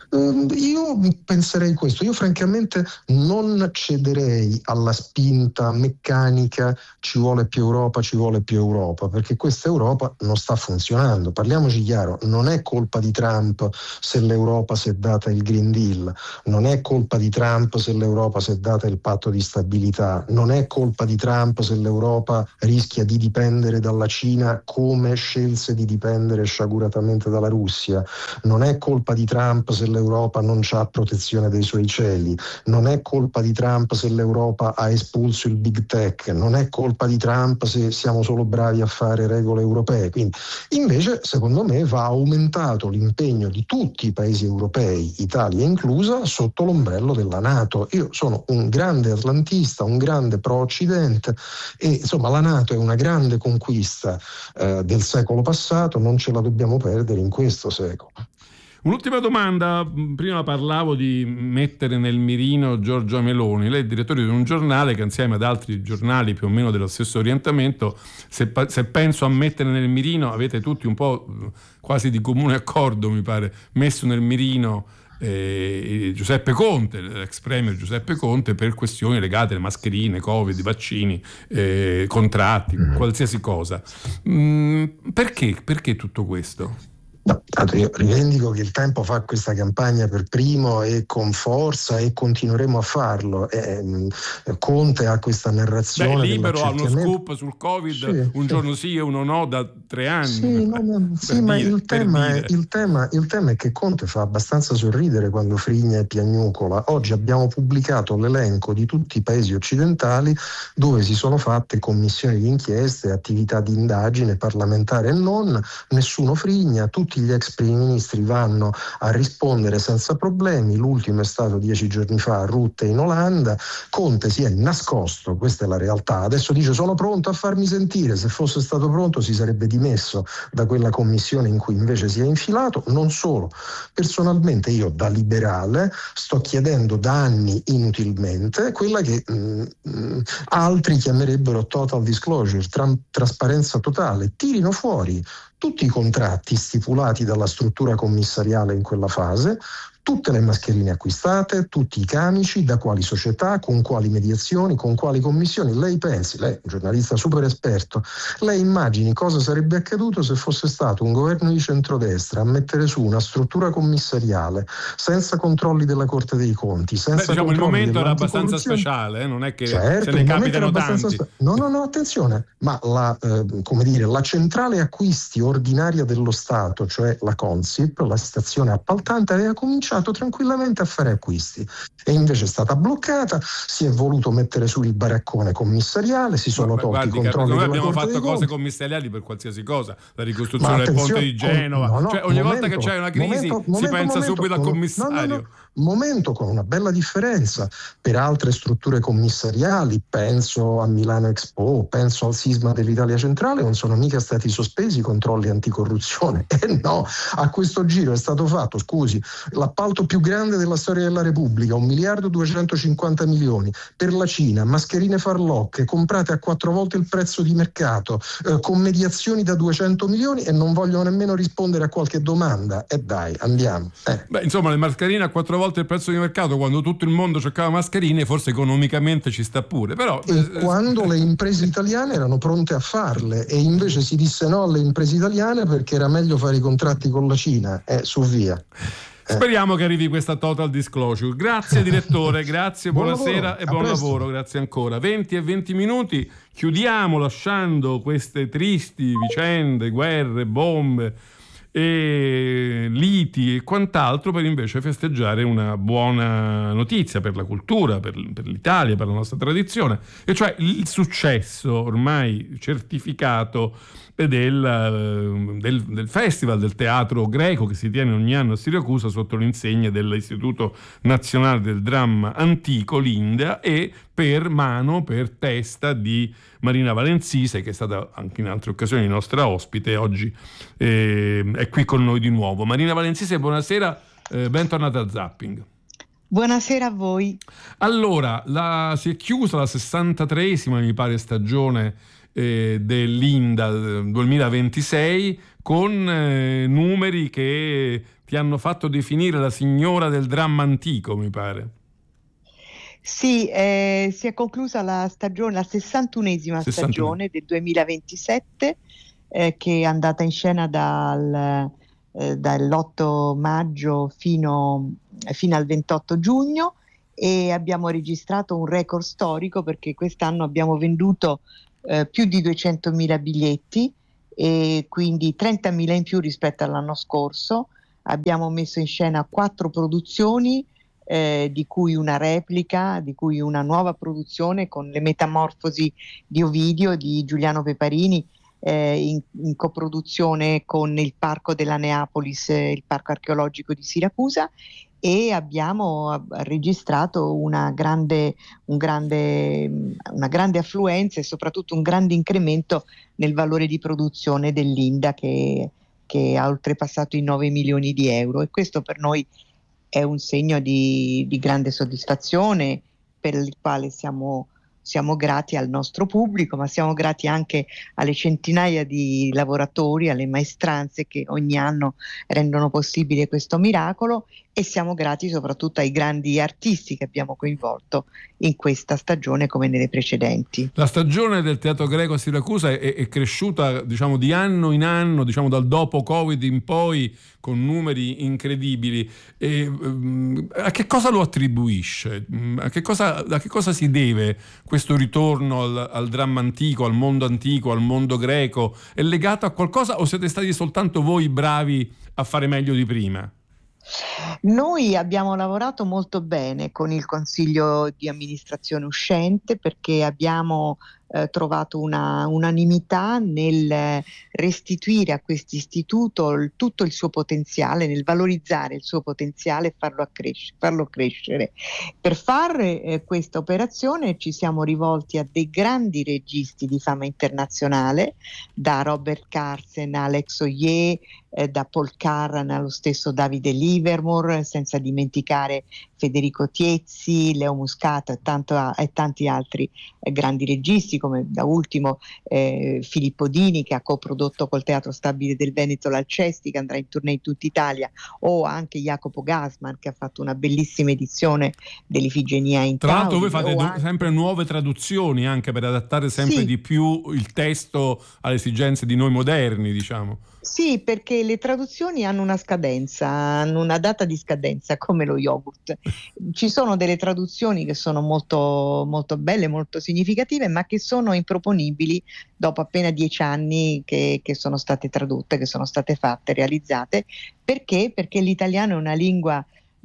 Speaker 7: Io penserei questo, io francamente non cederei alla spinta meccanica ci vuole più Europa, ci vuole più Europa, perché questa Europa non sta funzionando. Parliamoci chiaro, non è colpa di Trump se l'Europa si è data il Green Deal, non è colpa di Trump se l'Europa si è data il patto di stabilità, non è colpa di Trump se l'Europa rischia di dipendere dalla Cina come scelse di dipendere sciaguratamente dalla Russia, non è colpa di Trump se l'Europa non ha protezione dei suoi cieli, non è colpa di Trump se l'Europa ha espulso il big tech, non è colpa di Trump se siamo solo bravi a fare regole europee. Quindi invece secondo me va aumentato l'impegno di tutti i paesi europei, Italia inclusa, sotto l'ombrello della NATO. Io sono un grande atlantista, un grande pro-occidente e insomma la NATO è una grande conquista eh, del secolo passato, non ce la dobbiamo perdere in questo secolo.
Speaker 1: Un'ultima domanda, prima parlavo di mettere nel mirino Giorgia Meloni, lei è direttore di un giornale che insieme ad altri giornali più o meno dello stesso orientamento, se, se penso a mettere nel mirino, avete tutti un po' quasi di comune accordo mi pare, messo nel mirino eh, Giuseppe Conte, l'ex premier Giuseppe Conte, per questioni legate alle mascherine, Covid, vaccini, eh, contratti, qualsiasi cosa. Mm, perché? Perché tutto questo?
Speaker 7: No, tanto io rivendico che il Tempo fa questa campagna per primo e con forza e continueremo a farlo. E, eh, Conte ha questa narrazione.
Speaker 1: Beh, Libero ha uno scoop sul Covid, sì, un sì. giorno sì e uno no da tre anni.
Speaker 7: Sì, no, no, sì ma dire, il, tema è, il, tema, il tema è che Conte fa abbastanza sorridere quando frigna e piagnucola. Oggi abbiamo pubblicato l'elenco di tutti i paesi occidentali dove si sono fatte commissioni di inchieste, attività di indagine parlamentare e non, nessuno frigna, tutti gli ex primi ministri vanno a rispondere senza problemi. L'ultimo è stato dieci giorni fa a Rutte in Olanda. Conte si è nascosto, questa è la realtà. Adesso dice sono pronto a farmi sentire, se fosse stato pronto si sarebbe dimesso da quella commissione in cui invece si è infilato. Non solo, personalmente io da liberale sto chiedendo da anni inutilmente quella che mh, altri chiamerebbero total disclosure, tra- trasparenza totale. Tirino fuori tutti i contratti stipulati dalla struttura commissariale in quella fase, tutte le mascherine acquistate, tutti i camici, da quali società, con quali mediazioni, con quali commissioni. Lei pensi, lei è un giornalista super esperto, lei immagini cosa sarebbe accaduto se fosse stato un governo di centrodestra a mettere su una struttura commissariale senza controlli della Corte dei Conti, senza
Speaker 1: Beh, diciamo, il momento era abbastanza
Speaker 7: speciale,
Speaker 1: eh? non è che
Speaker 7: certo,
Speaker 1: se ne capitano tanti.
Speaker 7: Spe- no, no, no, attenzione, ma la, eh, come dire, la centrale acquisti ordinaria dello Stato, cioè la Consip, la stazione appaltante, aveva cominciato tranquillamente a fare acquisti e invece è stata bloccata, si è voluto mettere su il baraccone commissariale, si sono
Speaker 1: ma,
Speaker 7: tolti
Speaker 1: guardi,
Speaker 7: i controlli
Speaker 1: noi
Speaker 7: della
Speaker 1: abbiamo
Speaker 7: Corte
Speaker 1: fatto
Speaker 7: dei
Speaker 1: cose
Speaker 7: Conti.
Speaker 1: commissariali per qualsiasi cosa, la ricostruzione del ponte di Genova,
Speaker 7: no, no,
Speaker 1: cioè ogni
Speaker 7: momento,
Speaker 1: volta che c'è una crisi
Speaker 7: momento,
Speaker 1: si
Speaker 7: momento,
Speaker 1: pensa
Speaker 7: momento,
Speaker 1: subito al commissario.
Speaker 7: No, no, no. Momento con una bella differenza per altre strutture commissariali, penso a Milano Expo, penso al sisma dell'Italia centrale, non sono mica stati sospesi i controlli anticorruzione. E eh no, a questo giro è stato fatto, scusi, l'appalto più grande della storia della Repubblica, un miliardo duecentocinquanta milioni per la Cina, mascherine farlocche comprate a quattro volte il prezzo di mercato, eh, con mediazioni da duecento milioni e non vogliono nemmeno rispondere a qualche domanda. E eh dai, andiamo. Eh.
Speaker 1: Beh, insomma, le mascherine a quattro volte il prezzo di mercato, quando tutto il mondo cercava mascherine, forse economicamente ci sta pure, però
Speaker 7: e eh, quando le imprese italiane erano pronte a farle e invece si disse no alle imprese italiane perché era meglio fare i contratti con la Cina, eh, su via.
Speaker 1: Speriamo che arrivi questa total disclosure. Grazie direttore, grazie,
Speaker 7: buon
Speaker 1: buonasera
Speaker 7: lavoro,
Speaker 1: e buon
Speaker 7: presto.
Speaker 1: lavoro, grazie ancora. venti e venti minuti, chiudiamo lasciando queste tristi vicende, guerre, bombe e liti e quant'altro per invece festeggiare una buona notizia per la cultura, per, per l'Italia, per la nostra tradizione, e cioè il successo ormai certificato del, del, del festival del teatro greco che si tiene ogni anno a Siracusa sotto l'insegna dell'Istituto Nazionale del Dramma Antico, l'India, e per mano, per testa di Marina Valenzise, che è stata anche in altre occasioni nostra ospite, oggi eh, è qui con noi di nuovo. Marina Valenzise, buonasera, eh, bentornata a Zapping.
Speaker 8: Buonasera a voi.
Speaker 1: Allora, la, si è chiusa la sessantatreesima, mi pare, stagione eh, dell'Inda duemilaventisei con eh, numeri che ti hanno fatto definire la signora del dramma antico, mi pare.
Speaker 8: Sì, eh, si è conclusa la stagione, la sessantunesima
Speaker 1: sessantuno
Speaker 8: stagione del duemilaventisette, eh, che è andata in scena dal, eh, dall'otto maggio fino, fino al ventotto giugno, e abbiamo registrato un record storico perché quest'anno abbiamo venduto eh, più di duecentomila biglietti, e quindi trentamila in più rispetto all'anno scorso. Abbiamo messo in scena quattro produzioni, Eh, di cui una replica, di cui una nuova produzione con Le Metamorfosi di Ovidio di Giuliano Peparini, eh, in, in coproduzione con il Parco della Neapolis, eh, il Parco Archeologico di Siracusa, e abbiamo registrato una grande, un grande, una grande affluenza e soprattutto un grande incremento nel valore di produzione dell'Inda, che, che ha oltrepassato i nove milioni di euro, e questo per noi è un segno di, di grande soddisfazione, per il quale siamo, siamo grati al nostro pubblico, ma siamo grati anche alle centinaia di lavoratori, alle maestranze che ogni anno rendono possibile questo miracolo, e siamo grati soprattutto ai grandi artisti che abbiamo coinvolto in questa stagione come nelle precedenti.
Speaker 1: La stagione del Teatro Greco a Siracusa è, è cresciuta, diciamo, di anno in anno, diciamo dal dopo Covid in poi, con numeri incredibili. E, um, a che cosa lo attribuisce? A che cosa, a che cosa si deve questo ritorno al, al dramma antico, al mondo antico, al mondo greco? È legato a qualcosa o siete stati soltanto voi bravi a fare meglio di prima?
Speaker 8: Noi abbiamo lavorato molto bene con il consiglio di amministrazione uscente, perché abbiamo eh, trovato una unanimità nel restituire a questo istituto il, tutto il suo potenziale, nel valorizzare il suo potenziale e farlo, accresc- farlo crescere. Per fare eh, questa operazione ci siamo rivolti a dei grandi registi di fama internazionale, da Robert Carsen a Alex Oyer, eh, da Paul Carran allo stesso Davide Livermore, senza dimenticare Federico Tiezzi, Leo Muscato e, tanto, e tanti altri eh, grandi registi, come da ultimo eh, Filippo Dini, che ha coprodotto col Teatro Stabile del Veneto l'Alcesti, che andrà in tournée in tutta Italia, o anche Jacopo Gassman, che ha fatto una bellissima edizione dell'Ifigenia in
Speaker 1: Tra l'altro voi
Speaker 8: Tauri,
Speaker 1: fate
Speaker 8: anche...
Speaker 1: sempre nuove traduzioni, anche per adattare sempre
Speaker 8: sì.
Speaker 1: di più il testo alle esigenze di noi moderni, diciamo.
Speaker 8: Sì, perché le traduzioni hanno una scadenza, hanno una data di scadenza, come lo yogurt. Ci sono delle traduzioni che sono molto, molto belle, molto significative, ma che sono improponibili dopo appena dieci anni che, che sono state tradotte, che sono state fatte, realizzate. Perché? Perché l'italiano è una lingua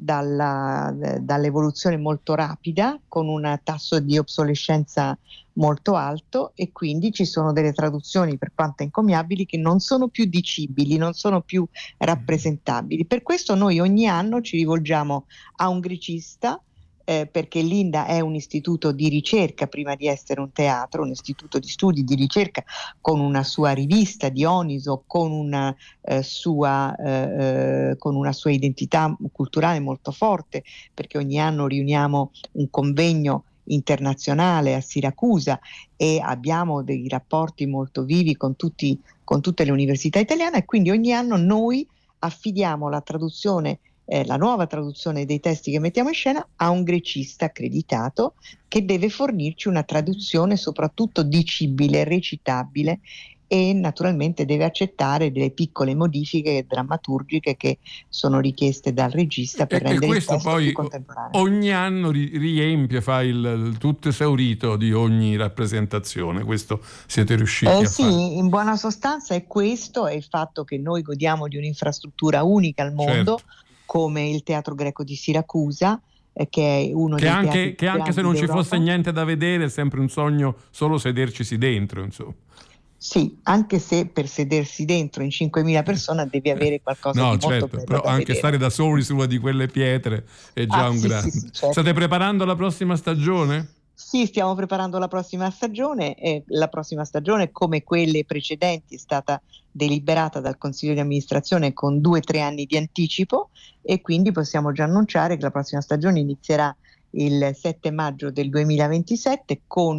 Speaker 8: dalla, dall'evoluzione molto rapida, con un tasso di obsolescenza molto alto, e quindi ci sono delle traduzioni, per quanto encomiabili, che non sono più dicibili, non sono più rappresentabili. Per questo noi ogni anno ci rivolgiamo a un grecista, eh, perché l'Inda è un istituto di ricerca prima di essere un teatro, un istituto di studi di ricerca con una sua rivista Dioniso, con una, eh, sua, eh, con una sua identità culturale molto forte, perché ogni anno riuniamo un convegno internazionale a Siracusa e abbiamo dei rapporti molto vivi con, tutti, con tutte le università italiane, e quindi ogni anno noi affidiamo la traduzione, eh, la nuova traduzione dei testi che mettiamo in scena a un grecista accreditato, che deve fornirci una traduzione soprattutto dicibile, recitabile, e naturalmente deve accettare delle piccole modifiche drammaturgiche che sono richieste dal regista per
Speaker 1: e,
Speaker 8: rendere
Speaker 1: e questo
Speaker 8: il testo
Speaker 1: poi
Speaker 8: più contemporaneo.
Speaker 1: Ogni anno ri- riempie, fa il, il tutto esaurito di ogni rappresentazione. Questo siete riusciti
Speaker 8: eh
Speaker 1: a
Speaker 8: sì,
Speaker 1: fare.
Speaker 8: In buona sostanza è questo, è il fatto che noi godiamo di un'infrastruttura unica al mondo,
Speaker 1: certo,
Speaker 8: come il Teatro Greco di Siracusa, eh, che è uno
Speaker 1: che
Speaker 8: dei
Speaker 1: anche,
Speaker 8: teatri
Speaker 1: che anche se non ci
Speaker 8: d'Europa.
Speaker 1: fosse niente da vedere è sempre un sogno solo sedercisi dentro, insomma.
Speaker 8: Sì, anche se per sedersi dentro in cinquemila persone devi avere qualcosa
Speaker 1: no,
Speaker 8: di molto
Speaker 1: certo,
Speaker 8: bello
Speaker 1: però
Speaker 8: da
Speaker 1: anche
Speaker 8: vedere.
Speaker 1: stare da soli su una di quelle pietre è già
Speaker 8: Ah,
Speaker 1: un
Speaker 8: sì,
Speaker 1: grande.
Speaker 8: sì, sì, certo.
Speaker 1: State preparando la prossima stagione?
Speaker 8: Sì, stiamo preparando la prossima stagione, e la prossima stagione, come quelle precedenti, è stata deliberata dal Consiglio di amministrazione con due o tre anni di anticipo, e quindi possiamo già annunciare che la prossima stagione inizierà il sette maggio del duemilaventisette con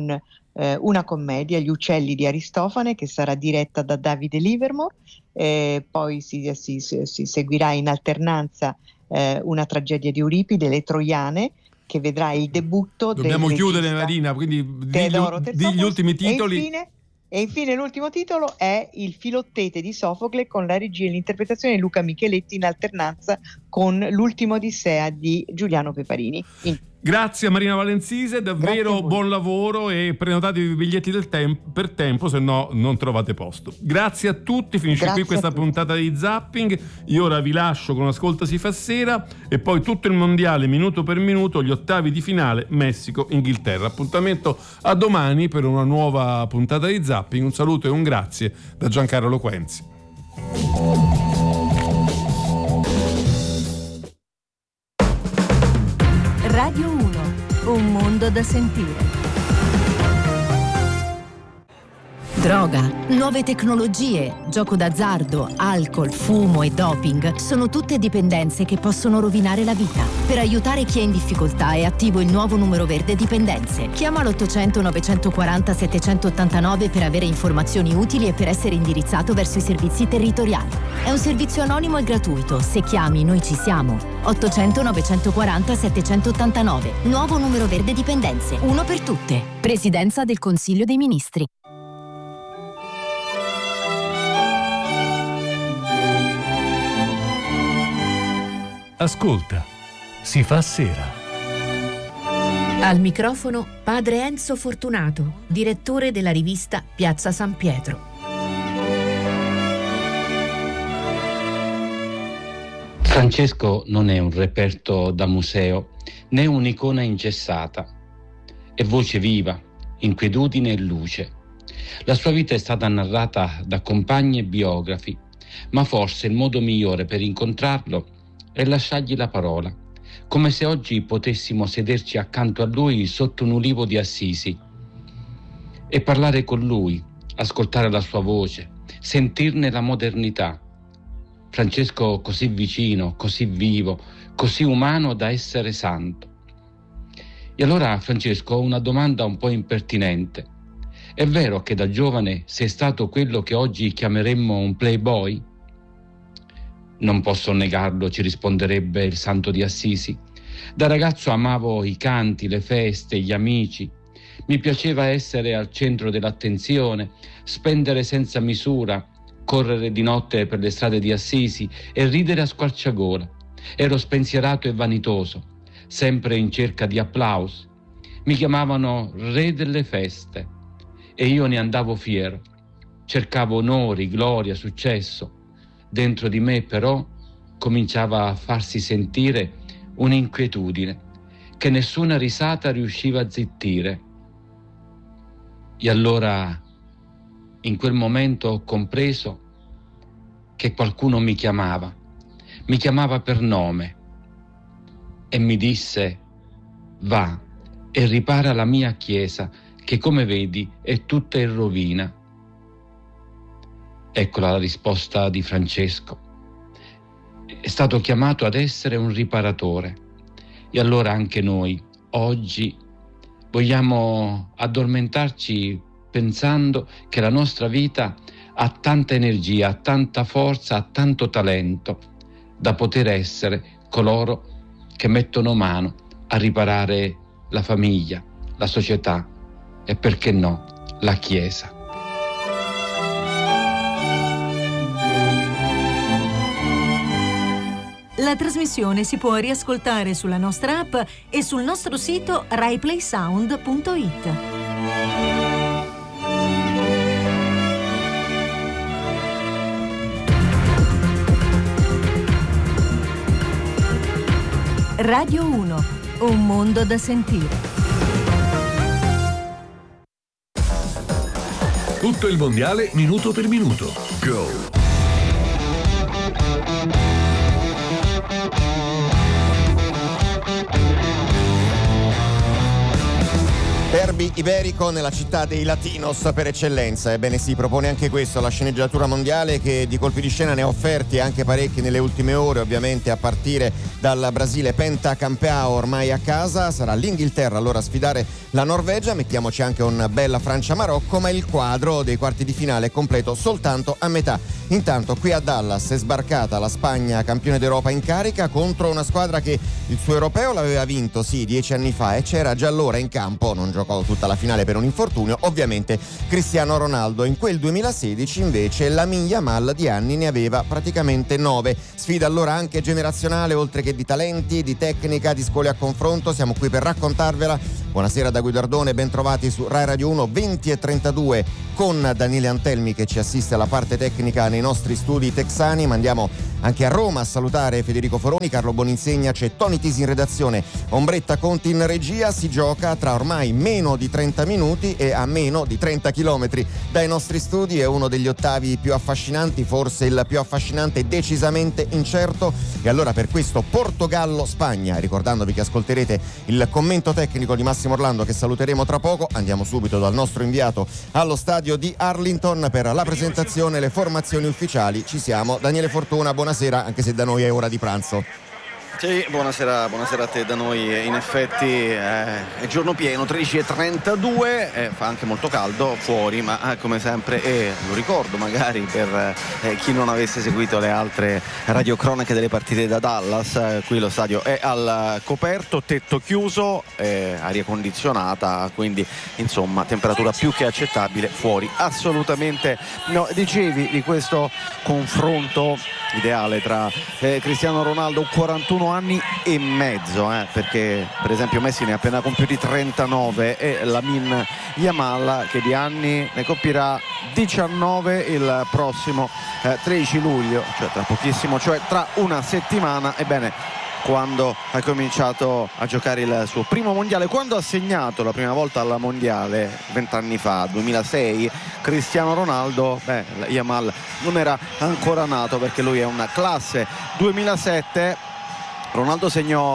Speaker 8: eh, una commedia, Gli uccelli di Aristofane, che sarà diretta da Davide Livermore, eh, poi si, si, si, si seguirà in alternanza eh, una tragedia di Euripide, Le Troiane, che vedrà il debutto
Speaker 1: Dobbiamo
Speaker 8: del
Speaker 1: chiudere,
Speaker 8: regista
Speaker 1: Marina, quindi digli,
Speaker 8: Teodoro
Speaker 1: digli gli
Speaker 8: Terzopoulos.
Speaker 1: ultimi titoli.
Speaker 8: E infine, e infine l'ultimo titolo è Il Filottete di Sofocle, con la regia e l'interpretazione di Luca Micheletti, in alternanza con L'ultima Odissea di Giuliano Peparini. In-
Speaker 1: Grazie a Marina Valenzise, davvero buon lavoro, e prenotatevi i biglietti del tem- per tempo, se no non trovate posto. Grazie a tutti, finisce
Speaker 8: Grazie
Speaker 1: qui questa puntata di Zapping. Io ora vi lascio con Ascolta si fa sera e poi tutto il mondiale minuto per minuto, gli ottavi di finale Messico-Inghilterra. Appuntamento a domani per una nuova puntata di Zapping. Un saluto e un grazie da Giancarlo Quenzi.
Speaker 4: Radio uno, un mondo da sentire.
Speaker 9: Droga, nuove tecnologie, gioco d'azzardo, alcol, fumo e doping sono tutte dipendenze che possono rovinare la vita. Per aiutare chi è in difficoltà è attivo il nuovo numero verde dipendenze. Chiama l'ottocento novecentoquaranta settecentottantanove per avere informazioni utili e per essere indirizzato verso i servizi territoriali. È un servizio anonimo e gratuito. Se chiami, noi ci siamo. ottocento novecentoquaranta settecentottantanove. Nuovo numero verde dipendenze. Uno per tutte. Presidenza del Consiglio dei Ministri.
Speaker 10: Ascolta, si fa sera.
Speaker 11: Al microfono padre Enzo Fortunato, direttore della rivista Piazza San Pietro.
Speaker 12: Francesco non è un reperto da museo, né un'icona ingessata. È voce viva, inquietudine e luce. La sua vita è stata narrata da compagni e biografi, ma forse il modo migliore per incontrarlo è lasciargli la parola, come se oggi potessimo sederci accanto a lui sotto un ulivo di Assisi e parlare con lui, ascoltare la sua voce, sentirne la modernità. Francesco così vicino, così vivo, così umano da essere santo. E allora, Francesco, ho una domanda un po' impertinente. È vero che da giovane sei stato quello che oggi chiameremmo un playboy? Non posso negarlo, ci risponderebbe il santo di Assisi. Da ragazzo amavo i canti, le feste, gli amici. Mi piaceva essere al centro dell'attenzione, spendere senza misura, correre di notte per le strade di Assisi e ridere a squarciagola. Ero spensierato e vanitoso, sempre in cerca di applausi. Mi chiamavano re delle feste e io ne andavo fiero. Cercavo onori, gloria, successo. Dentro di me però cominciava a farsi sentire un'inquietudine che nessuna risata riusciva a zittire. E allora, in quel momento, ho compreso che qualcuno mi chiamava, mi chiamava per nome e mi disse: va e ripara la mia chiesa, che come vedi è tutta in rovina. Ecco la risposta di Francesco. È stato chiamato ad essere un riparatore. E allora anche noi, oggi, vogliamo addormentarci pensando che la nostra vita ha tanta energia, ha tanta forza, ha tanto talento da poter essere coloro che mettono mano a riparare la famiglia, la società e, perché no, la Chiesa.
Speaker 4: La trasmissione si può riascoltare sulla nostra app e sul nostro sito rai play sound punto it. Radio uno, un mondo da sentire.
Speaker 10: Tutto il mondiale minuto per minuto. Go!
Speaker 13: Per derby iberico nella città dei Latinos per eccellenza. Ebbene sì, propone anche questo la sceneggiatura mondiale, che di colpi di scena ne ha offerti anche parecchi nelle ultime ore, ovviamente a partire dal Brasile pentacampeao ormai a casa. Sarà l'Inghilterra allora a sfidare la Norvegia, mettiamoci anche un bella Francia-Marocco, ma il quadro dei quarti di finale è completo soltanto a metà. Intanto qui a Dallas è sbarcata la Spagna, campione d'Europa in carica, contro una squadra che il suo europeo l'aveva vinto sì dieci anni fa e c'era già allora in campo, non giocò tutta la finale per un infortunio, ovviamente Cristiano Ronaldo. In quel duemilasedici invece Lamine Yamal di anni ne aveva praticamente nove. Sfida allora anche generazionale, oltre che di talenti, di tecnica, di scuole a confronto. Siamo qui per raccontarvela. Buonasera da Guidardone, ben trovati su Rai Radio uno, venti e trentadue con Daniele Antelmi che ci assiste alla parte tecnica nei nostri studi texani. Ma andiamo anche a Roma a salutare Federico Foroni, Carlo Boninsegna, c'è Tony Tisi in redazione, Ombretta Conti in regia. Si gioca tra ormai meno di trenta minuti e a meno di trenta chilometri dai nostri studi. È uno degli ottavi più affascinanti, forse il più affascinante, decisamente incerto. E allora per questo Portogallo-Spagna, ricordandovi che ascolterete il commento tecnico di Massimo Orlando che saluteremo tra poco, andiamo subito dal nostro inviato allo stadio di Arlington per la presentazione, le formazioni ufficiali. Ci siamo, Daniele Fortuna, buonasera, anche se da noi è ora di pranzo.
Speaker 14: Sì, buonasera, buonasera a te. Da noi in effetti eh, è giorno pieno, tredici e trentadue, eh, fa anche molto caldo fuori, ma eh, come sempre, e eh, lo ricordo magari per eh, chi non avesse seguito le altre radiocronache delle partite da Dallas, eh, qui lo stadio è al coperto, tetto chiuso, eh, aria condizionata, quindi insomma temperatura più che accettabile fuori. Assolutamente no. Dicevi di questo confronto ideale tra eh, Cristiano Ronaldo, quarantuno anni e mezzo, eh, perché per esempio Messi ne ha appena compiuti trentanove, e Lamine Yamal che di anni ne compirà diciannove il prossimo eh, tredici luglio, cioè tra pochissimo, cioè tra una settimana. Ebbene, quando ha cominciato a giocare il suo primo mondiale, quando ha segnato la prima volta alla mondiale vent'anni fa, duemilasei, Cristiano Ronaldo, beh, Yamal non era ancora nato, perché lui è una classe duemilasette. Ronaldo segnò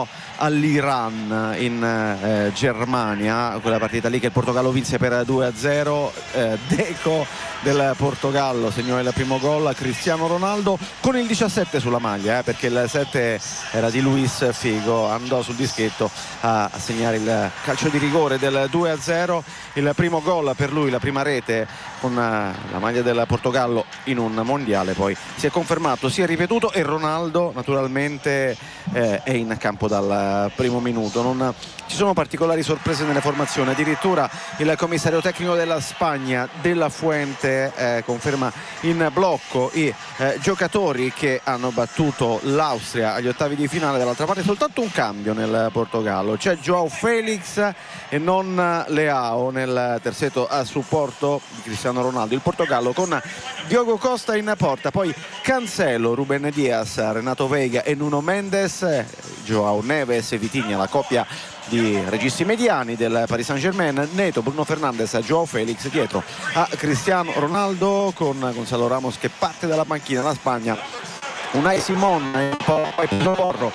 Speaker 14: all'Iran in eh, Germania, quella partita lì che il Portogallo vinse per due a zero. eh, Deco del Portogallo segnò il primo gol, Cristiano Ronaldo con il diciassette sulla maglia, eh, perché il sette era di Luis Figo, andò sul dischetto a, a segnare il calcio di rigore del due a zero, il primo gol per lui, la prima rete con la maglia del Portogallo in un mondiale. Poi si è confermato, si è ripetuto, e Ronaldo naturalmente eh, è in campo dal primo minuto. Non ci sono particolari sorprese nelle formazioni, addirittura il commissario tecnico della Spagna, Della Fuente, eh, conferma in blocco i eh, giocatori che hanno battuto l'Austria agli ottavi di finale. Dall'altra parte soltanto un cambio nel Portogallo, c'è Joao Felix e non Leao nel terzetto a supporto di Cristiano Ronaldo. Il Portogallo con Diogo Costa in porta, poi Cancelo, Ruben Dias, Renato Veiga e Nuno Mendes, Joao Neves e Vitinha, la coppia di registi mediani del Paris Saint-Germain, Neto, Bruno Fernandes, Joao Felix dietro a Cristiano Ronaldo, con Gonzalo Ramos che parte dalla panchina. La Spagna, Unai Simon e poi Porro.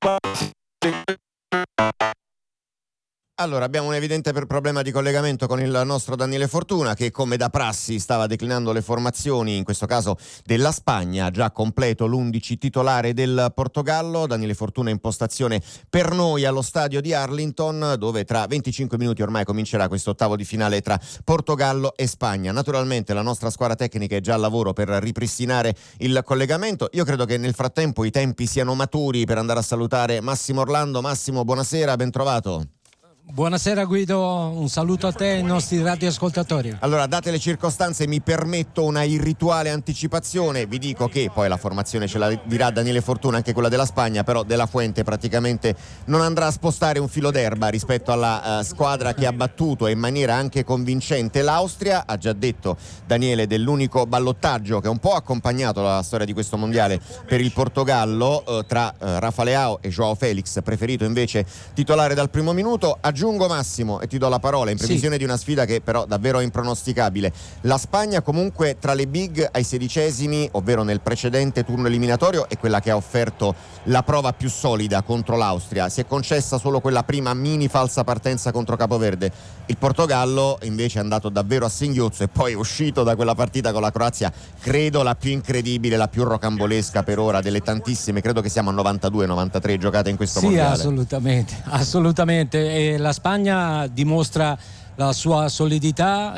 Speaker 13: Allora, abbiamo un evidente problema di collegamento con il nostro Daniele Fortuna, che come da prassi stava declinando le formazioni, in questo caso della Spagna, già completo l'undici titolare del Portogallo. Daniele Fortuna in postazione per noi allo stadio di Arlington, dove tra venticinque minuti ormai comincerà questo ottavo di finale tra Portogallo e Spagna. Naturalmente la nostra squadra tecnica è già al lavoro per ripristinare il collegamento. Io credo che nel frattempo i tempi siano maturi per andare a salutare Massimo Orlando. Massimo, buonasera, ben trovato.
Speaker 15: Buonasera Guido, un saluto a te e ai nostri radioascoltatori.
Speaker 13: Allora, date le circostanze, mi permetto una irrituale anticipazione. Vi dico che poi la formazione ce la dirà Daniele Fortuna, anche quella della Spagna, però Della Fuente praticamente non andrà a spostare un filo d'erba rispetto alla uh, squadra che ha battuto in maniera anche convincente l'Austria. Ha già detto Daniele dell'unico ballottaggio che ha un po' accompagnato la storia di questo mondiale per il Portogallo, uh, tra uh, Rafa Leao e Joao Felix, preferito invece titolare dal primo minuto. Ha Aggiungo, Massimo, e ti do la parola, in previsione sì. di una sfida che però davvero è impronosticabile. La Spagna comunque tra le big ai sedicesimi, ovvero nel precedente turno eliminatorio, è quella che ha offerto la prova più solida contro l'Austria. Si è concessa solo quella prima mini falsa partenza contro Capoverde. Il Portogallo invece è andato davvero a singhiozzo e poi è uscito da quella partita con la Croazia, credo la più incredibile, la più rocambolesca per ora delle tantissime, credo che siamo a novantadue novantatré giocate in questo
Speaker 15: sì,
Speaker 13: mondiale.
Speaker 15: Sì, assolutamente, assolutamente. E la Spagna dimostra la sua solidità,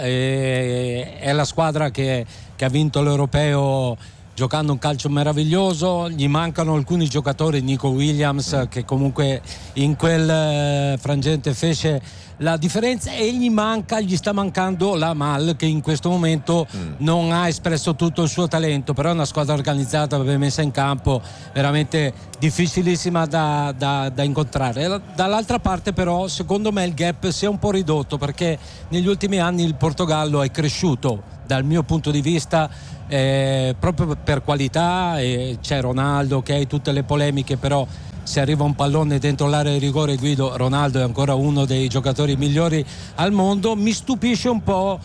Speaker 15: e è la squadra che, che ha vinto l'Europeo giocando un calcio meraviglioso. Gli mancano alcuni giocatori, Nico Williams mm. che comunque in quel frangente fece la differenza, e gli manca, gli sta mancando la Mal, che in questo momento mm. non ha espresso tutto il suo talento, però è una squadra organizzata, ben messa in campo, veramente difficilissima da, da, da incontrare. Dall'altra parte però secondo me il gap si è un po' ridotto, perché negli ultimi anni il Portogallo è cresciuto dal mio punto di vista eh, proprio per qualità, e c'è Ronaldo, ok, tutte le polemiche, però se arriva un pallone dentro l'area di rigore, Guido, Ronaldo è ancora uno dei giocatori migliori al mondo. Mi stupisce un po'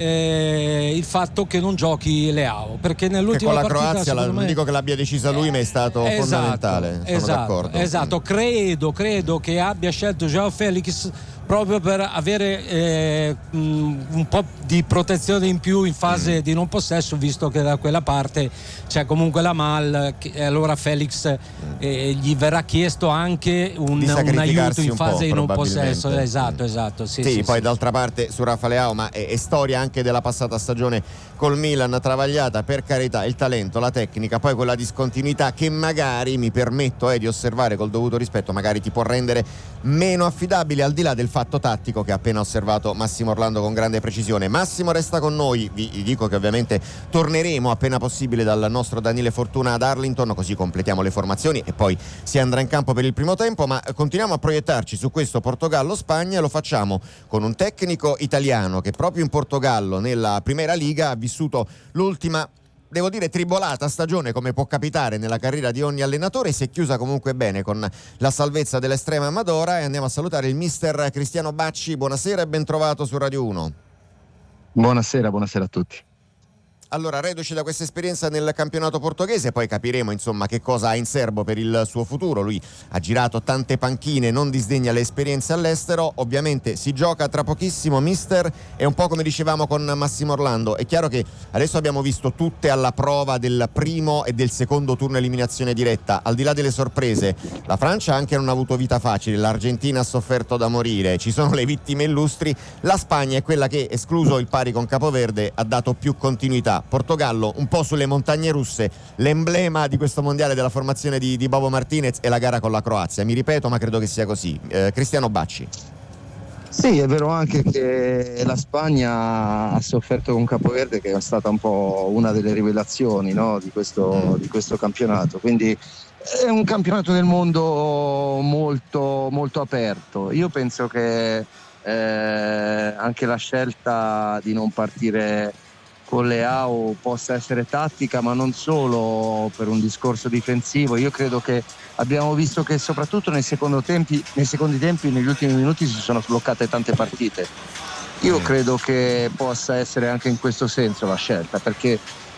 Speaker 15: eh, il fatto che non giochi Leao, perché nell'ultima
Speaker 13: che con la
Speaker 15: partita,
Speaker 13: Croazia la, non
Speaker 15: me,
Speaker 13: dico che l'abbia decisa lui, ma è stato
Speaker 15: esatto,
Speaker 13: fondamentale, sono
Speaker 15: esatto,
Speaker 13: d'accordo.
Speaker 15: Esatto, credo, credo che abbia scelto João Félix proprio per avere eh, un po' di protezione in più in fase mm. di non possesso, visto che da quella parte c'è comunque la Mal, che, allora Felix eh, gli verrà chiesto anche un, un aiuto in fase di non possesso. Esatto, esatto. Sì,
Speaker 13: sì,
Speaker 15: sì,
Speaker 13: poi
Speaker 15: sì.
Speaker 13: d'altra parte su Rafa Leao, ma è, è storia anche della passata stagione col Milan, travagliata, per carità, il talento, la tecnica, poi quella discontinuità che magari, mi permetto eh, di osservare col dovuto rispetto, magari ti può rendere meno affidabile, al di là del fatto tattico che ha appena osservato Massimo Orlando con grande precisione. Massimo resta con noi, vi dico che ovviamente torneremo appena possibile dal nostro Daniele Fortuna ad Arlington, così completiamo le formazioni e poi si andrà in campo per il primo tempo, ma continuiamo a proiettarci su questo Portogallo-Spagna, e lo facciamo con un tecnico italiano che proprio in Portogallo, nella Primera Liga, ha vissuto l'ultima, devo dire, tribolata stagione, come può capitare nella carriera di ogni allenatore. Si è chiusa comunque bene con la salvezza dell'Estrema Amadora, e andiamo a salutare il mister Cristiano Bacci. Buonasera e ben trovato su Radio uno.
Speaker 16: Buonasera, buonasera a tutti.
Speaker 13: Allora, reduce da questa esperienza nel campionato portoghese, poi capiremo insomma che cosa ha in serbo per il suo futuro. Lui ha girato tante panchine, non disdegna le esperienze all'estero. Ovviamente si gioca tra pochissimo, mister, e un po' come dicevamo con Massimo Orlando, è chiaro che adesso abbiamo visto tutte alla prova del primo e del secondo turno eliminazione diretta. Al di là delle sorprese, la Francia anche non ha avuto vita facile, l'Argentina ha sofferto da morire, ci sono le vittime illustri, la Spagna è quella che, escluso il pari con Capoverde, ha dato più continuità. Portogallo un po' sulle montagne russe, l'emblema di questo mondiale della formazione di, di Bobo Martinez è la gara con la Croazia, mi ripeto, ma credo che sia così. eh, Cristiano Bacci.
Speaker 16: Sì, è vero anche che la Spagna ha sofferto con Capoverde, che è stata un po' una delle rivelazioni, no, di, questo, di questo campionato, quindi è un campionato del mondo molto, molto aperto. Io penso che eh, anche la scelta di non partire con Leao possa essere tattica, ma non solo per un discorso difensivo. Io credo che abbiamo visto che soprattutto nei secondo tempi, nei secondi tempi, negli ultimi minuti si sono sbloccate tante partite. Io credo che possa essere anche in questo senso la scelta, perché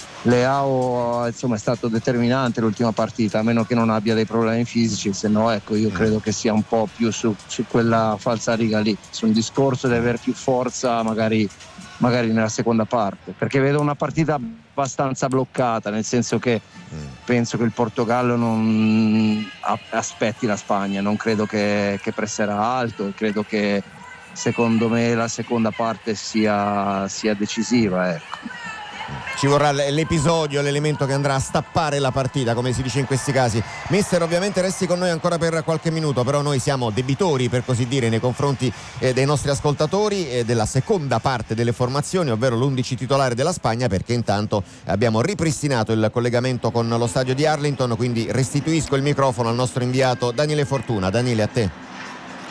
Speaker 16: Leao insomma è stato determinante l'ultima partita, a meno che non abbia dei problemi fisici, se no ecco io credo che sia un po' più su, su quella falsa riga lì, su un discorso di avere più forza magari magari nella seconda parte, perché vedo una partita abbastanza bloccata, nel senso che mm. penso che il Portogallo non aspetti la Spagna, non credo che, che presserà alto, credo che secondo me la seconda parte sia, sia decisiva, ecco.
Speaker 13: Ci vorrà l'episodio, l'elemento che andrà a stappare la partita, come si dice in questi casi. Mister, ovviamente resti con noi ancora per qualche minuto, però noi siamo debitori, per così dire, nei confronti eh, dei nostri ascoltatori e eh, della seconda parte delle formazioni, ovvero l'undici titolare della Spagna, perché intanto abbiamo ripristinato il collegamento con lo stadio di Arlington, quindi restituisco il microfono al nostro inviato Daniele Fortuna. Daniele, a te.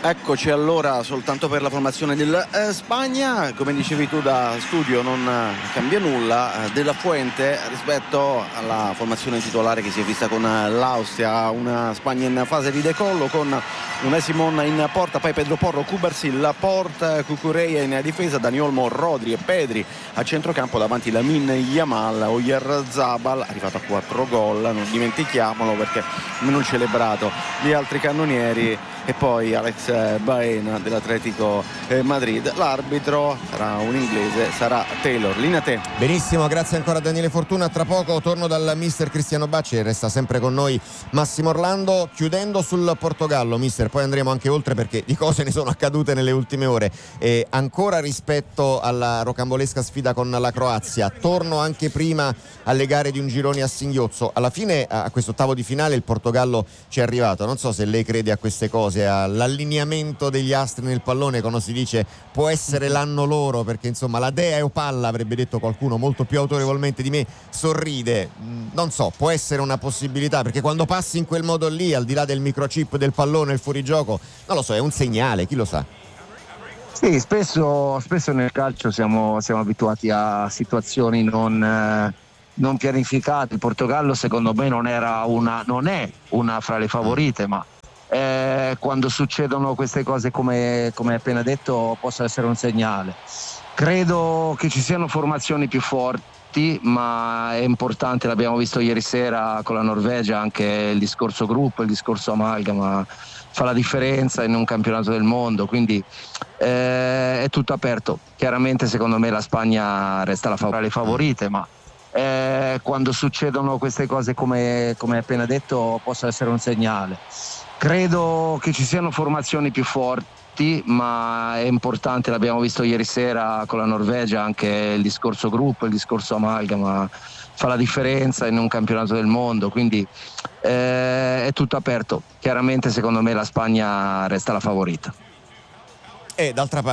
Speaker 14: Eccoci allora soltanto per la formazione della eh, Spagna. Come dicevi tu da studio non eh, cambia nulla eh, della Fuente rispetto alla formazione titolare che si è vista con eh, l'Austria. Una Spagna in fase di decollo con Unai Simon in porta, poi Pedro Porro, Cubarsí, Laporte, Cucurella in difesa, Dani Olmo, Rodri e Pedri a centrocampo, davanti Lamine Yamal, Oyarzabal arrivato a quattro gol, non dimentichiamolo perché non celebrato gli altri cannonieri, e poi Alex Baena dell'Atletico Madrid. L'arbitro sarà un inglese, sarà Taylor. Linea te.
Speaker 13: Benissimo, grazie ancora a Daniele Fortuna. Tra poco torno dal mister Cristiano Bacci e resta sempre con noi Massimo Orlando. Chiudendo sul Portogallo, mister, poi andremo anche oltre perché di cose ne sono accadute nelle ultime ore. E ancora rispetto alla rocambolesca sfida con la Croazia, torno anche prima alle gare di un girone a singhiozzo. Alla fine, a questo ottavo di finale, il Portogallo ci è arrivato. Non so se lei crede a queste cose, all'allineamento degli astri nel pallone, quando si dice può essere l'anno loro, perché insomma la dea o palla, avrebbe detto qualcuno molto più autorevolmente di me, sorride. Non so, può essere una possibilità, perché quando passi in quel modo lì, al di là del microchip del pallone, il fuorigioco, non lo so, è un segnale, chi lo sa.
Speaker 16: Sì, spesso, spesso nel calcio siamo, siamo abituati a situazioni non, eh, non pianificate. Il Portogallo secondo me non era una, non è una fra le favorite, ma Eh, quando succedono queste cose, come, come hai appena detto, possa essere un segnale. Credo che ci siano formazioni più forti, ma è importante, l'abbiamo visto ieri sera con la Norvegia, anche il discorso gruppo, il discorso amalgama fa la differenza in un campionato del mondo, quindi eh, è tutto aperto. Chiaramente secondo me la Spagna resta la fra le favorite, ma eh, quando succedono queste cose, come, come hai appena detto, possa essere un segnale. Credo che ci siano formazioni più forti, ma è importante, l'abbiamo visto ieri sera con la Norvegia, anche il discorso gruppo, il discorso amalgama fa la differenza in un campionato del mondo, quindi eh, è tutto aperto. Chiaramente secondo me la Spagna resta la favorita.
Speaker 13: E d'altra parte